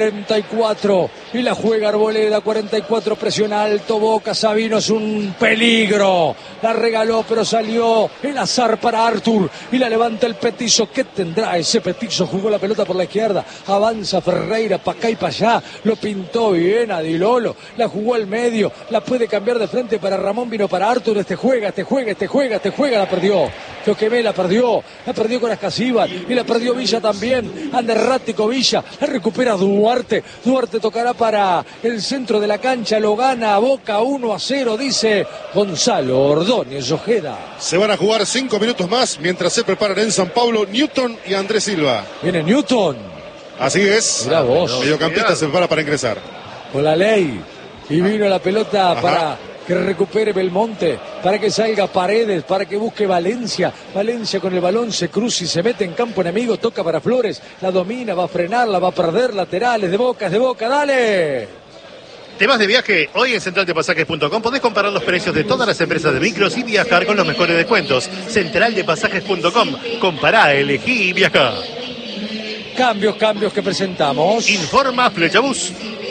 44 y la juega Arboleda, 44, presiona alto Boca. Sabino es un peligro, la regaló pero salió el azar para Artur y la levanta el Petizo. ¿Qué tendrá ese Petizo? Jugó la pelota por la izquierda, avanza Ferreira para acá y para allá, lo pintó bien a Di Lolo, la jugó al medio, la puede cambiar de frente para Ramón, vino para Artur. Este juega, la perdió. Teoquemé la perdió con Ascasíbar y la perdió Villa también. Anda errático Villa, la recupera Duarte. Duarte tocará para el centro de la cancha, lo gana Boca 1-0, dice Gonzalo Ordóñez Ojeda. Se van a jugar 5 minutos más mientras se preparan en San Pablo Newton y Andrés Silva. Viene Newton. Así es. Mirá vos. Mediocampista se prepara para ingresar. Con la ley. Y vino la pelota para que recupere Belmonte, para que salga Paredes, para que busque Valencia. Valencia con el balón se cruza y se mete en campo enemigo, toca para Flores, la domina, va a frenarla, va a perder laterales, de Boca, dale. ¿Te vas de viaje? Hoy en centraldepasajes.com podés comparar los precios de todas las empresas de micros y viajar con los mejores descuentos. Centraldepasajes.com, compará, elegí y viajá. Cambios que presentamos. Informa Flechabús.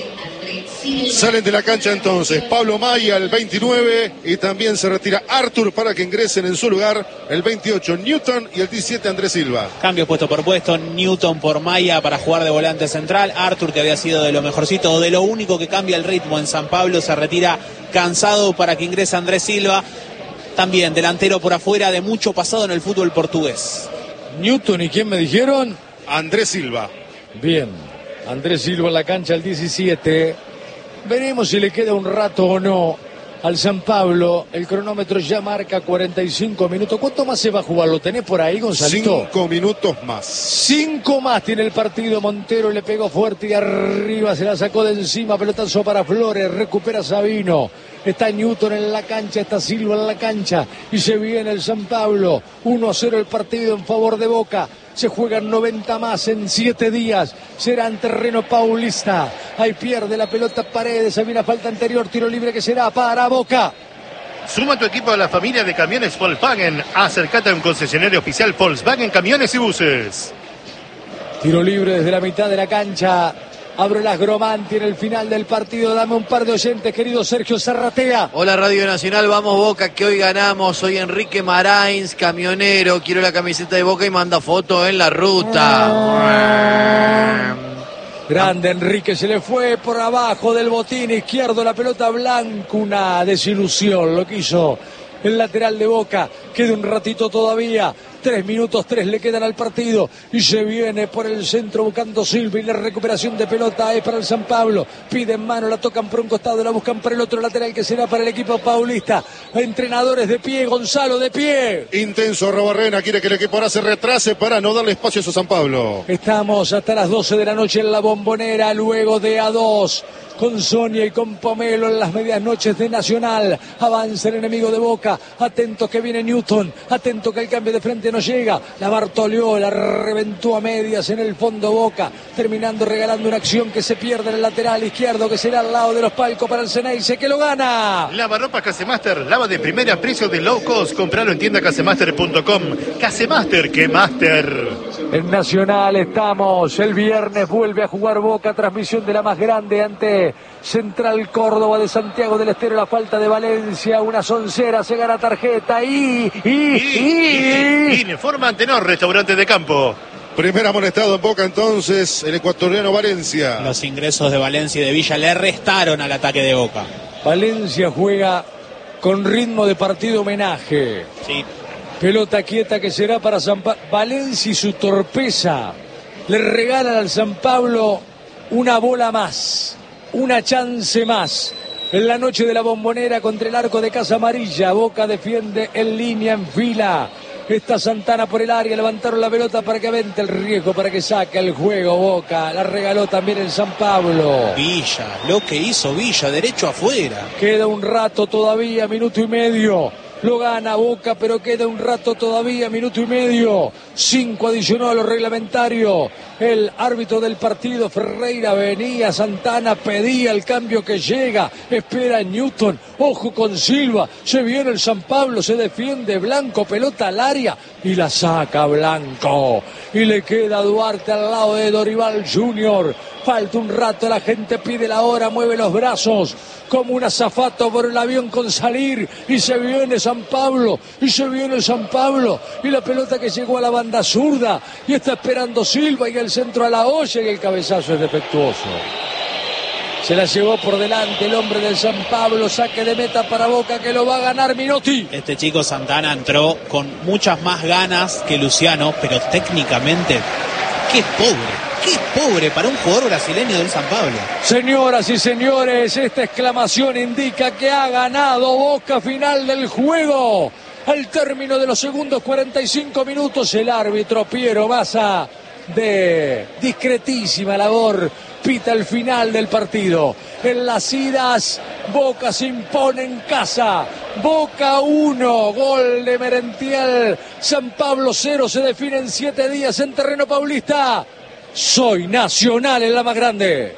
Salen de la cancha entonces Pablo Maya, el 29, y también se retira Artur para que ingresen en su lugar el 28 Newton y el 17 Andrés Silva. Cambio puesto por puesto, Newton por Maya para jugar de volante central. Artur, que había sido de lo mejorcito o de lo único que cambia el ritmo en San Pablo, se retira cansado para que ingrese Andrés Silva. También delantero por afuera, de mucho pasado en el fútbol portugués. Newton, ¿y quién me dijeron? Andrés Silva. Bien, Andrés Silva en la cancha, el 17. Veremos si le queda un rato o no al San Pablo. El cronómetro ya marca 45 minutos. ¿Cuánto más se va a jugar? ¿Lo tenés por ahí, Gonzalito? 5 minutos más. 5 más tiene el partido. Montero le pegó fuerte y arriba se la sacó de encima. Pelotazo para Flores. Recupera Sabino. Está Newton en la cancha, está Silva en la cancha. Y se viene el San Pablo. 1-0 el partido en favor de Boca. Se juegan 90 más en 7 días. Será en terreno paulista. Ahí pierde la pelota Paredes. Había una falta anterior. Tiro libre que será para Boca. Suma tu equipo a la familia de camiones Volkswagen. Acércate a un concesionario oficial Volkswagen Camiones y Buses. Tiro libre desde la mitad de la cancha. Abre las Gromanti en el final del partido. Dame un par de oyentes, querido Sergio Zarratea. Hola Radio Nacional, vamos Boca, que hoy ganamos. Soy Enrique Marains, camionero. Quiero la camiseta de Boca y manda foto en la ruta. Grande Enrique, se le fue por abajo del botín izquierdo la pelota blanca. Una desilusión lo que hizo el lateral de Boca. Queda un ratito todavía. 3 minutos 3 le quedan al partido y se viene por el centro buscando Silva y la recuperación de pelota es para el San Pablo. Piden mano, la tocan por un costado, la buscan por el otro lateral que será para el equipo paulista. Entrenadores de pie, Gonzalo de pie. Intenso Robarrena, quiere que el equipo ahora se retrase para no darle espacio a su San Pablo. Estamos hasta las 12 de la noche en la Bombonera, luego de A2. Con Sonia y con Pomelo en las medias noches de Nacional. Avanza el enemigo de Boca. Atento que viene Newton. Atento que el cambio de frente no llega. La Bartoleó, la reventó a medias en el fondo Boca. Terminando regalando una acción que se pierde en el lateral izquierdo, que será al lado de los palcos para el Ceneice, que lo gana. Lavarropas Casemaster, lava de primera, precio de low cost. Compralo en tienda casemaster.com. Casemaster, que master. En Nacional estamos. El viernes vuelve a jugar Boca. Transmisión de la más grande ante Central Córdoba de Santiago del Estero. La falta de Valencia, una soncera, se gana tarjeta y informa Antenor, restaurante de campo. Primer amonestado en Boca entonces, el ecuatoriano Valencia. Los ingresos de Valencia y de Villa le restaron al ataque de Boca. Valencia juega con ritmo de partido homenaje. Sí. Pelota quieta que será para Valencia y su torpeza. Le regalan al San Pablo una bola más, una chance más. En la noche de la Bombonera contra el arco de Casa Amarilla. Boca defiende en línea, en fila. Está Santana por el área, levantaron la pelota para que avente el riesgo, para que saque el juego. Boca la regaló también el San Pablo. Villa, lo que hizo Villa, derecho afuera. Queda un rato todavía, minuto y medio. Lo gana Boca, pero queda un rato todavía, minuto y medio. 5 adicionó a lo reglamentario. El árbitro del partido, Ferreira, venía, Santana pedía el cambio que llega. Espera Newton, ojo con Silva. Se viene el San Pablo, se defiende Blanco, pelota al área y la saca Blanco. Y le queda Duarte al lado de Dorival Junior. Falta un rato, la gente pide la hora, mueve los brazos como un azafato por el avión con salir, y se viene San Pablo, y se viene el San Pablo, y la pelota que llegó a la banda zurda, y está esperando Silva, y el centro a la olla, y el cabezazo es defectuoso. Se la llevó por delante el hombre del San Pablo, saque de meta para Boca que lo va a ganar Minotti. Este chico Santana entró con muchas más ganas que Luciano, pero técnicamente, qué pobre para un jugador brasileño del San Pablo. Señoras y señores, esta exclamación indica que ha ganado Boca. Final del juego. Al término de los segundos 45 minutos, el árbitro Piero Massa, de discretísima labor, pita el final del partido. En las idas, Boca se impone en casa. Boca 1, gol de Merentiel. San Pablo 0, se define en 7 días en terreno paulista. Soy Nacional en la más grande.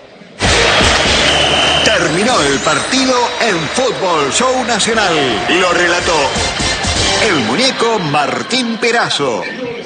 Terminó el partido en Fútbol Show Nacional. Lo relató el muñeco Martín Perazo.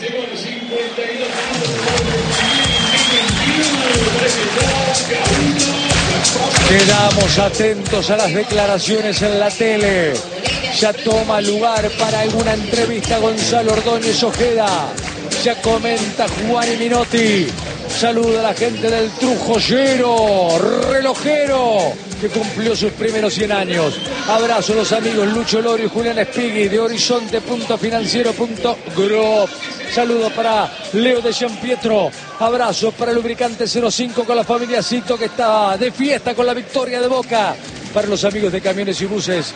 Quedamos atentos a las declaraciones en la tele. Ya toma lugar para alguna entrevista Gonzalo Ordóñez Ojeda. Ya comenta Juan y Minotti. Saluda a la gente del Trujollero, relojero, que cumplió sus primeros 100 años. Abrazo a los amigos Lucho Lorio y Julián Espigui de Horizonte.financiero.group. Saludo para Leo de Gianpietro. Abrazo para el Lubricante 05 con la familia Cito, que está de fiesta con la victoria de Boca. Para los amigos de Camiones y Buses,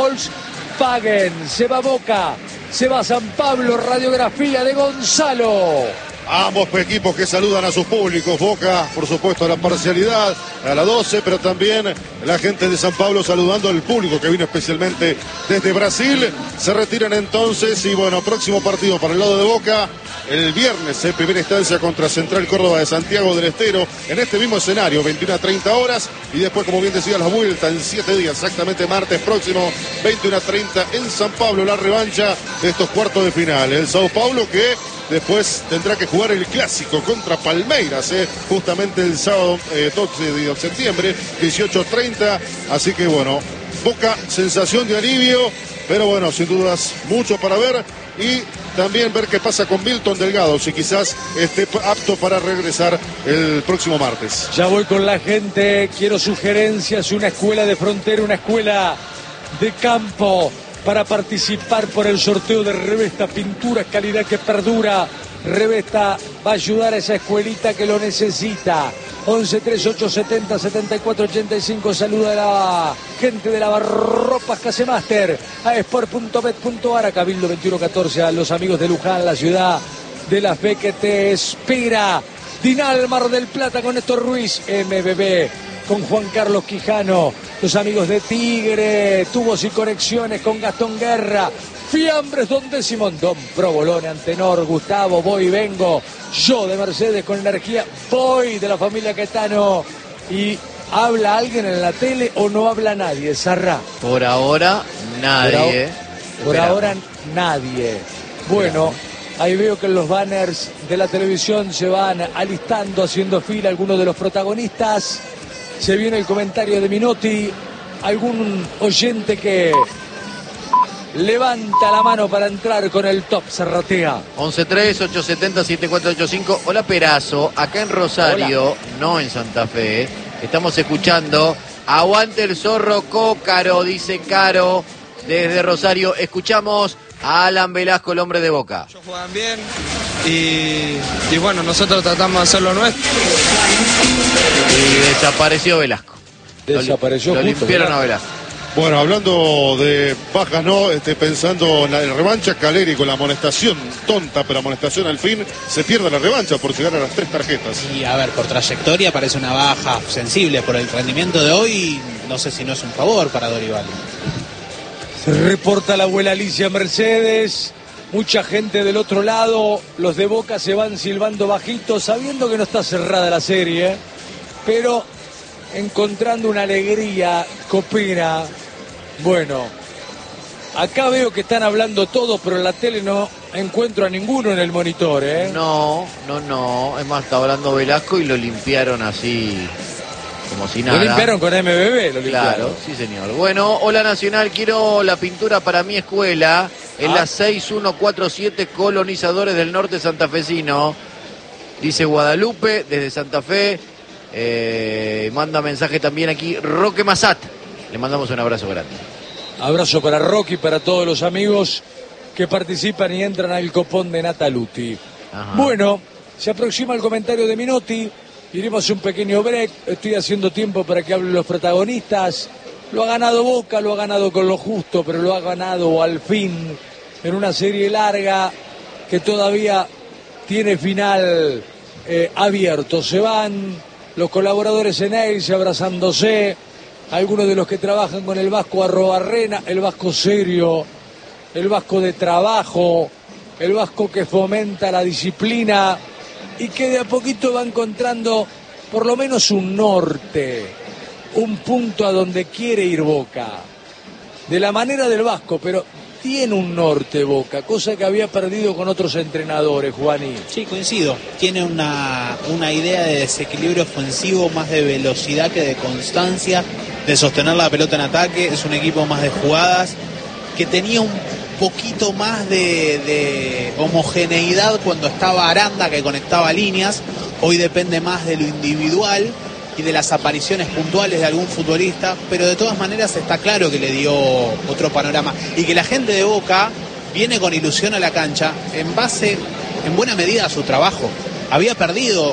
Volkswagen. Se va Boca, se va San Pablo. Radiografía de Gonzalo. Ambos equipos que saludan a sus públicos. Boca, por supuesto, a la parcialidad, a la 12, pero también la gente de San Pablo saludando al público que vino especialmente desde Brasil. Se retiran entonces y bueno, próximo partido para el lado de Boca el viernes, en primera instancia contra Central Córdoba de Santiago del Estero, en este mismo escenario, 21 a 30 horas, y después, como bien decía, la vuelta en 7 días, exactamente martes próximo, 21 a 30 en San Pablo, la revancha de estos cuartos de final. El Sao Paulo que después tendrá que jugar el clásico contra Palmeiras, justamente el sábado 12 de septiembre, 18:30. Así que bueno, Boca, sensación de alivio, pero bueno, sin dudas, mucho para ver y también ver qué pasa con Milton Delgado, si quizás esté apto para regresar el próximo martes. Ya voy con la gente, quiero sugerencias, una escuela de frontera, una escuela de campo, para participar por el sorteo de Revesta Pinturas, calidad que perdura. Revesta va a ayudar a esa escuelita que lo necesita. 11 38 70 74 85. Saluda a la gente de Lavarropas Casemaster, a sport.bet.ar, a Cabildo 2114, a los amigos de Luján, la ciudad de la fe que te espera. Dinal Mar del Plata con Néstor Ruiz, MBB con Juan Carlos Quijano, los amigos de Tigre, Tubos y Conexiones con Gastón Guerra, Fiambres Don Décimo, Don Provolone, Antenor, Gustavo, voy y vengo, yo de Mercedes con energía, voy de la familia Caetano. ¿Y habla alguien en la tele o no habla nadie, Sarra? Por ahora, nadie. Por ahora nadie. Bueno, ahí veo que en los banners de la televisión se van alistando, haciendo fila algunos de los protagonistas. Se viene el comentario de Minotti, algún oyente que levanta la mano para entrar con el top, Zarratea. 11-3-870-7485. Hola Perazo, acá en Rosario, hola. No en Santa Fe, estamos escuchando Aguante el Zorro Cócaro, dice Caro desde Rosario. Escuchamos Alan Velasco, el hombre de Boca. Ellos juegan bien y bueno, nosotros tratamos de hacer lo nuestro. Y desapareció Velasco. Desapareció Lo justo, limpiaron ¿verdad? a Velasco. Bueno, hablando de bajas, ¿no? Pensando en la revancha, Caleri con la amonestación tonta, pero amonestación al fin, se pierde la revancha por llegar a las 3 tarjetas. Y a ver, por trayectoria parece una baja sensible por el rendimiento de hoy. No sé si no es un favor para Dorival. Se reporta la abuela Alicia Mercedes. Mucha gente del otro lado. Los de Boca se van silbando bajito, sabiendo que no está cerrada la serie, pero encontrando una alegría copera. Bueno, acá veo que están hablando todos, pero en la tele no encuentro a ninguno en el monitor, ¿eh? No. Es más, está hablando Velasco y lo limpiaron así, como si nada. Lo limpiaron con MBB, lo limpiaron. Claro, sí señor. Bueno, hola Nacional, quiero la pintura para mi escuela. En la 6147 Colonizadores del Norte Santafesino. Dice Guadalupe, desde Santa Fe. Manda mensaje también aquí Roque Massat. Le mandamos un abrazo grande. Abrazo para Rocky y para todos los amigos que participan y entran al copón de Nataluti. Ajá. Bueno, se aproxima el comentario de Minotti. Iremos a un pequeño break. Estoy haciendo tiempo para que hablen los protagonistas. Lo ha ganado Boca, lo ha ganado con lo justo, pero lo ha ganado al fin en una serie larga que todavía tiene final abierto. Se van los colaboradores en Ace abrazándose, algunos de los que trabajan con el Vasco Arrobarrena, el Vasco serio, el Vasco de trabajo, el Vasco que fomenta la disciplina y que de a poquito va encontrando por lo menos un norte, un punto a donde quiere ir Boca, de la manera del Vasco, pero tiene un norte Boca, cosa que había perdido con otros entrenadores, Juaní. Sí, coincido. Tiene una idea de desequilibrio ofensivo, más de velocidad que de constancia, de sostener la pelota en ataque. Es un equipo más de jugadas, que tenía un poquito más de homogeneidad cuando estaba Aranda, que conectaba líneas. Hoy depende más de lo individual y de las apariciones puntuales de algún futbolista, pero de todas maneras está claro que le dio otro panorama y que la gente de Boca viene con ilusión a la cancha en base, en buena medida, a su trabajo. Había perdido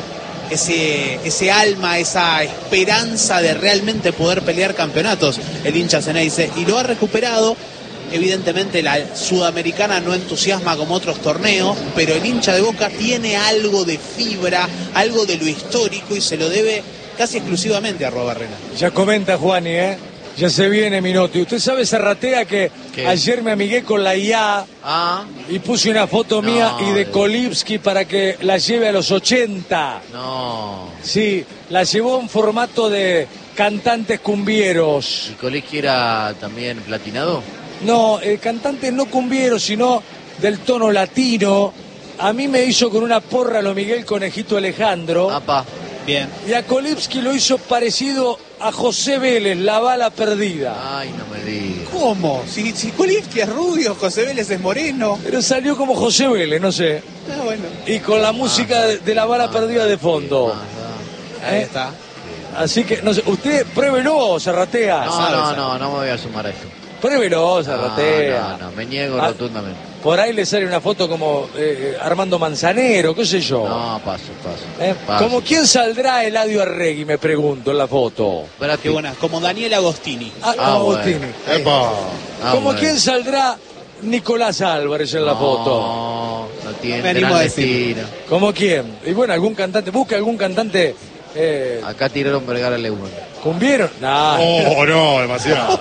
ese alma, esa esperanza de realmente poder pelear campeonatos el hincha Ceneice, y lo ha recuperado. Evidentemente la Sudamericana no entusiasma como otros torneos, pero el hincha de Boca tiene algo de fibra, algo de lo histórico, y se lo debe casi exclusivamente a Arrobarrena. Ya comenta Juani, ya se viene Minotti. Usted sabe, Zarratea, que ¿qué? Ayer me amigué con la IA y puse una foto mía y de Kolipski para que la lleve a los 80. No. Sí, la llevó en formato de cantantes cumbieros. ¿Y Kolipski era también platinado? No, cantantes no cumbieros, sino del tono latino. A mí me hizo con una porra lo Miguel Conejito Alejandro. Apa. Bien. Y a Kolipski lo hizo parecido a José Vélez, la bala perdida. Ay, no me digas. ¿Cómo? Si Kolipski es rubio, José Vélez es moreno. Pero salió como José Vélez, no sé. Bueno. Y con la música de la bala perdida de fondo. Ahí está. Así que, no sé, usted pruébelo, Zarratea. No me voy a sumar a esto. Pruébelo, Zarratea. No, me niego rotundamente. Por ahí le sale una foto como Armando Manzanero, qué sé yo. No, paso. ¿Como quién saldrá Eladio Arregui, me pregunto, en la foto? Qué buena, como Daniel Agostini. Agostini. Bueno. Epa. ¿Como quién saldrá Nicolás Álvarez en la foto? No tiene Me animo gran a decir. destino. ¿Como quién? Y bueno, algún cantante, busca algún cantante Acá tiraron Vergara Leumann. ¿cumbieron? No. Oh, no, demasiado.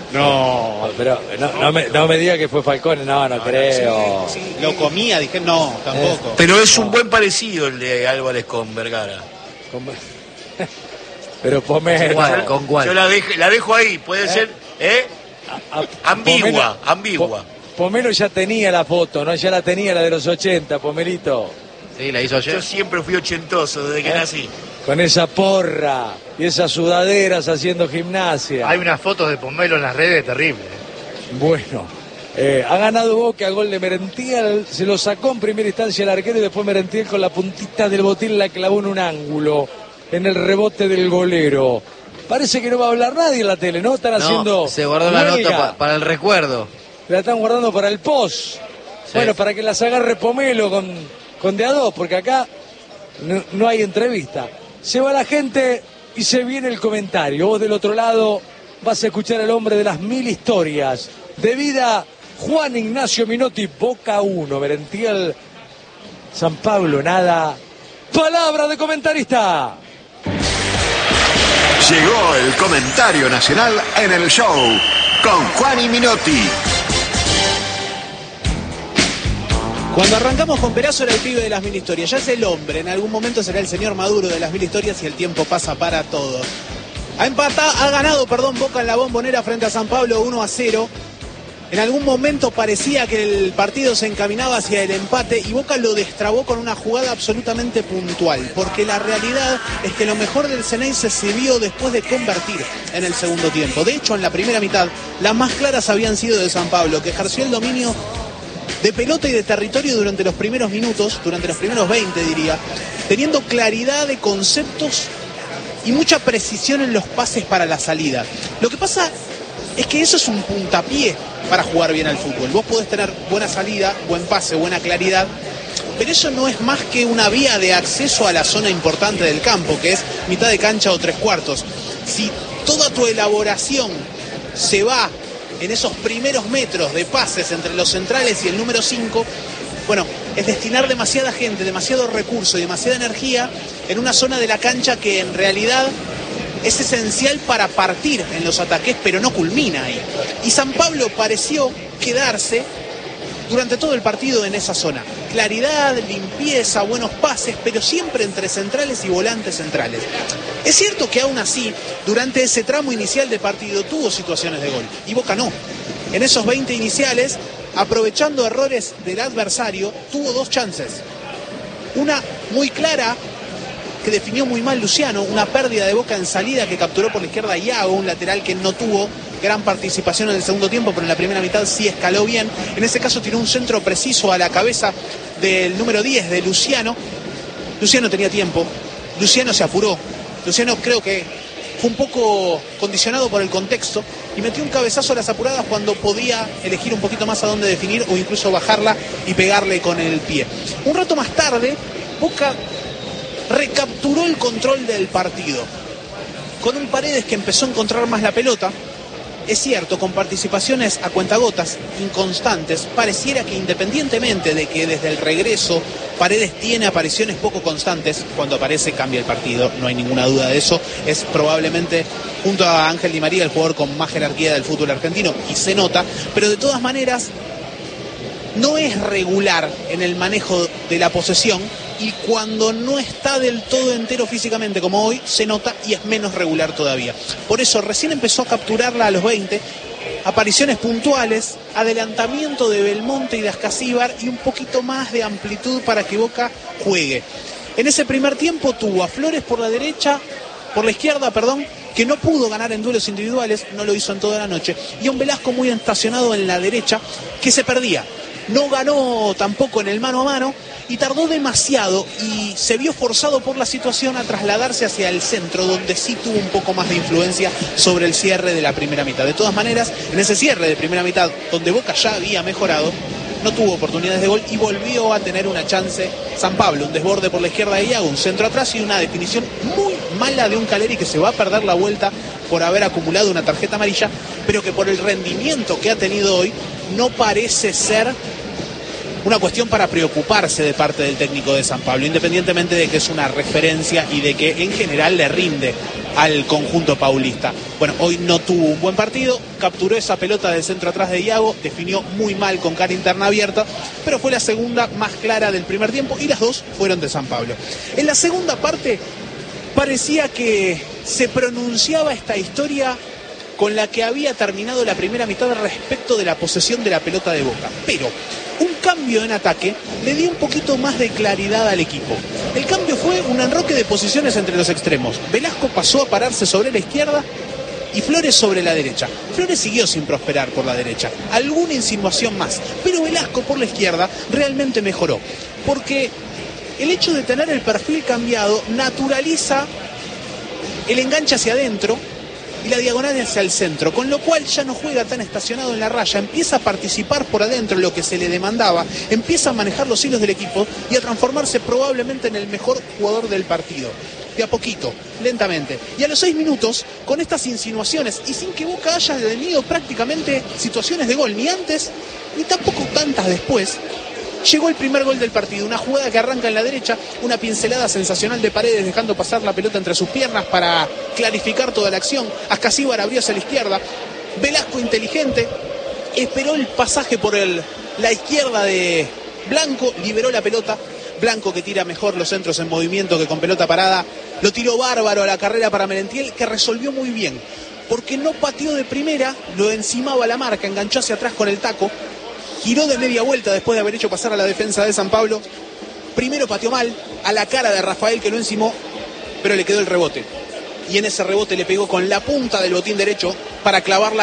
No. Pero no me diga que fue Falcone, no creo. Sí, lo comía, dije, no, tampoco. Pero es un buen parecido el de Álvarez con Vergara. Pero Pomelo. ¿Con cuál? Yo la dejo ahí, puede ser, ambigua. Pomelo ya tenía la foto, ¿no? Ya la tenía, la de los 80, Pomelito. Sí, la hizo ayer. Yo siempre fui ochentoso desde que nací. Con esa porra y esas sudaderas haciendo gimnasia. Hay unas fotos de Pomelo en las redes terribles. Bueno, ha ganado Boca, gol de Merentiel, se lo sacó en primera instancia el arquero y después Merentiel con la puntita del botín la clavó en un ángulo, en el rebote del golero. Parece que no va a hablar nadie en la tele, ¿no? Están haciendo se guardó la huelga. nota para el recuerdo. la están guardando para el post. Sí. Bueno, para que las agarre Pomelo con de a dos, porque acá no hay entrevista. Se va la gente y se viene el comentario. Vos del otro lado vas a escuchar al hombre de las 1000 historias de vida, Juan Ignacio Minotti. Boca 1, Merentiel, San Pablo nada. Palabra de comentarista. Llegó el comentario nacional en el show con Juan y Minotti. Cuando arrancamos con Perazo era el pibe de las 1000 historias, ya es el hombre, en algún momento será el señor Maduro de las 1000 historias y el tiempo pasa para todos. Ha ganado Boca en la Bombonera frente a San Pablo 1-0. En algún momento parecía que el partido se encaminaba hacia el empate y Boca lo destrabó con una jugada absolutamente puntual, porque la realidad es que lo mejor del Ceneice se vio después de convertir en el segundo tiempo. De hecho, en la primera mitad, las más claras habían sido de San Pablo, que ejerció el dominio de pelota y de territorio durante los primeros minutos, durante los primeros 20 diría, teniendo claridad de conceptos y mucha precisión en los pases para la salida. Lo que pasa es que eso es un puntapié para jugar bien al fútbol. Vos podés tener buena salida, buen pase, buena claridad, pero eso no es más que una vía de acceso a la zona importante del campo, que es mitad de cancha o 3/4. Si toda tu elaboración se va en esos primeros metros de pases entre los centrales y el número 5, bueno, es destinar demasiada gente, demasiado recurso y demasiada energía en una zona de la cancha que en realidad es esencial para partir en los ataques, pero no culmina ahí. Y San Pablo pareció quedarse durante todo el partido en esa zona. Claridad, limpieza, buenos pases, pero siempre entre centrales y volantes centrales. Es cierto que aún así, durante ese tramo inicial de partido tuvo situaciones de gol, y Boca no. En esos 20 iniciales, aprovechando errores del adversario, tuvo 2 chances. Una muy clara, que definió muy mal Luciano, una pérdida de Boca en salida que capturó por la izquierda Iago, un lateral que no tuvo gran participación en el segundo tiempo, pero en la primera mitad sí escaló bien. En ese caso tiró un centro preciso a la cabeza del número 10 de Luciano. Luciano tenía tiempo, Luciano se apuró, Luciano creo que fue un poco condicionado por el contexto y metió un cabezazo a las apuradas cuando podía elegir un poquito más a dónde definir o incluso bajarla y pegarle con el pie. Un rato más tarde, Boca recapturó el control del partido con un Paredes que empezó a encontrar más la pelota. Es cierto, con participaciones a cuentagotas, inconstantes, pareciera que independientemente de que desde el regreso Paredes tiene apariciones poco constantes, cuando aparece cambia el partido, no hay ninguna duda de eso. Es probablemente, junto a Ángel Di María, el jugador con más jerarquía del fútbol argentino, y se nota, pero de todas maneras no es regular en el manejo de la posesión, y cuando no está del todo entero físicamente como hoy, se nota y es menos regular todavía. Por eso recién empezó a capturarla a los 20, apariciones puntuales, adelantamiento de Belmonte y de Ascasíbar y un poquito más de amplitud para que Boca juegue. En ese primer tiempo tuvo a Flores por la izquierda, que no pudo ganar en duelos individuales, no lo hizo en toda la noche, y a un Velasco muy estacionado en la derecha que se perdía. No ganó tampoco en el mano a mano y tardó demasiado y se vio forzado por la situación a trasladarse hacia el centro, donde sí tuvo un poco más de influencia sobre el cierre de la primera mitad. De todas maneras, en ese cierre de primera mitad, donde Boca ya había mejorado, no tuvo oportunidades de gol y volvió a tener una chance San Pablo, un desborde por la izquierda de Iago, un centro atrás y una definición muy mala de un Caleri que se va a perder la vuelta por haber acumulado una tarjeta amarilla, pero que por el rendimiento que ha tenido hoy no parece ser una cuestión para preocuparse de parte del técnico de San Pablo, independientemente de que es una referencia y de que en general le rinde al conjunto paulista. Bueno, hoy no tuvo un buen partido, capturó esa pelota del centro atrás de Iago, definió muy mal con cara interna abierta, pero fue la segunda más clara del primer tiempo y las dos fueron de San Pablo. En la segunda parte parecía que se pronunciaba esta historia con la que había terminado la primera mitad respecto de la posesión de la pelota de Boca, pero un cambio en ataque le dio un poquito más de claridad al equipo. El cambio fue un enroque de posiciones entre los extremos. Velasco pasó a pararse sobre la izquierda y Flores sobre la derecha. Flores siguió sin prosperar por la derecha, alguna insinuación más, pero Velasco por la izquierda realmente mejoró, porque el hecho de tener el perfil cambiado naturaliza el enganche hacia adentro y la diagonal hacia el centro, con lo cual ya no juega tan estacionado en la raya, empieza a participar por adentro lo que se le demandaba, empieza a manejar los hilos del equipo y a transformarse probablemente en el mejor jugador del partido. De a poquito, lentamente. Y a los 6 minutos, con estas insinuaciones y sin que Boca haya tenido prácticamente situaciones de gol, ni antes ni tampoco tantas después, llegó el primer gol del partido. Una jugada que arranca en la derecha, una pincelada sensacional de Paredes dejando pasar la pelota entre sus piernas para clarificar toda la acción. Ascasíbar abrió hacia la izquierda. Velasco, inteligente, esperó el pasaje por la izquierda de Blanco, liberó la pelota. Blanco, que tira mejor los centros en movimiento que con pelota parada, lo tiró bárbaro a la carrera para Merentiel, que resolvió muy bien, porque no pateó de primera, lo encimaba la marca, enganchó hacia atrás con el taco, giró de media vuelta después de haber hecho pasar a la defensa de San Pablo. Primero pateó mal, a la cara de Rafael, que lo encimó, pero le quedó el rebote. Y en ese rebote le pegó con la punta del botín derecho para clavarla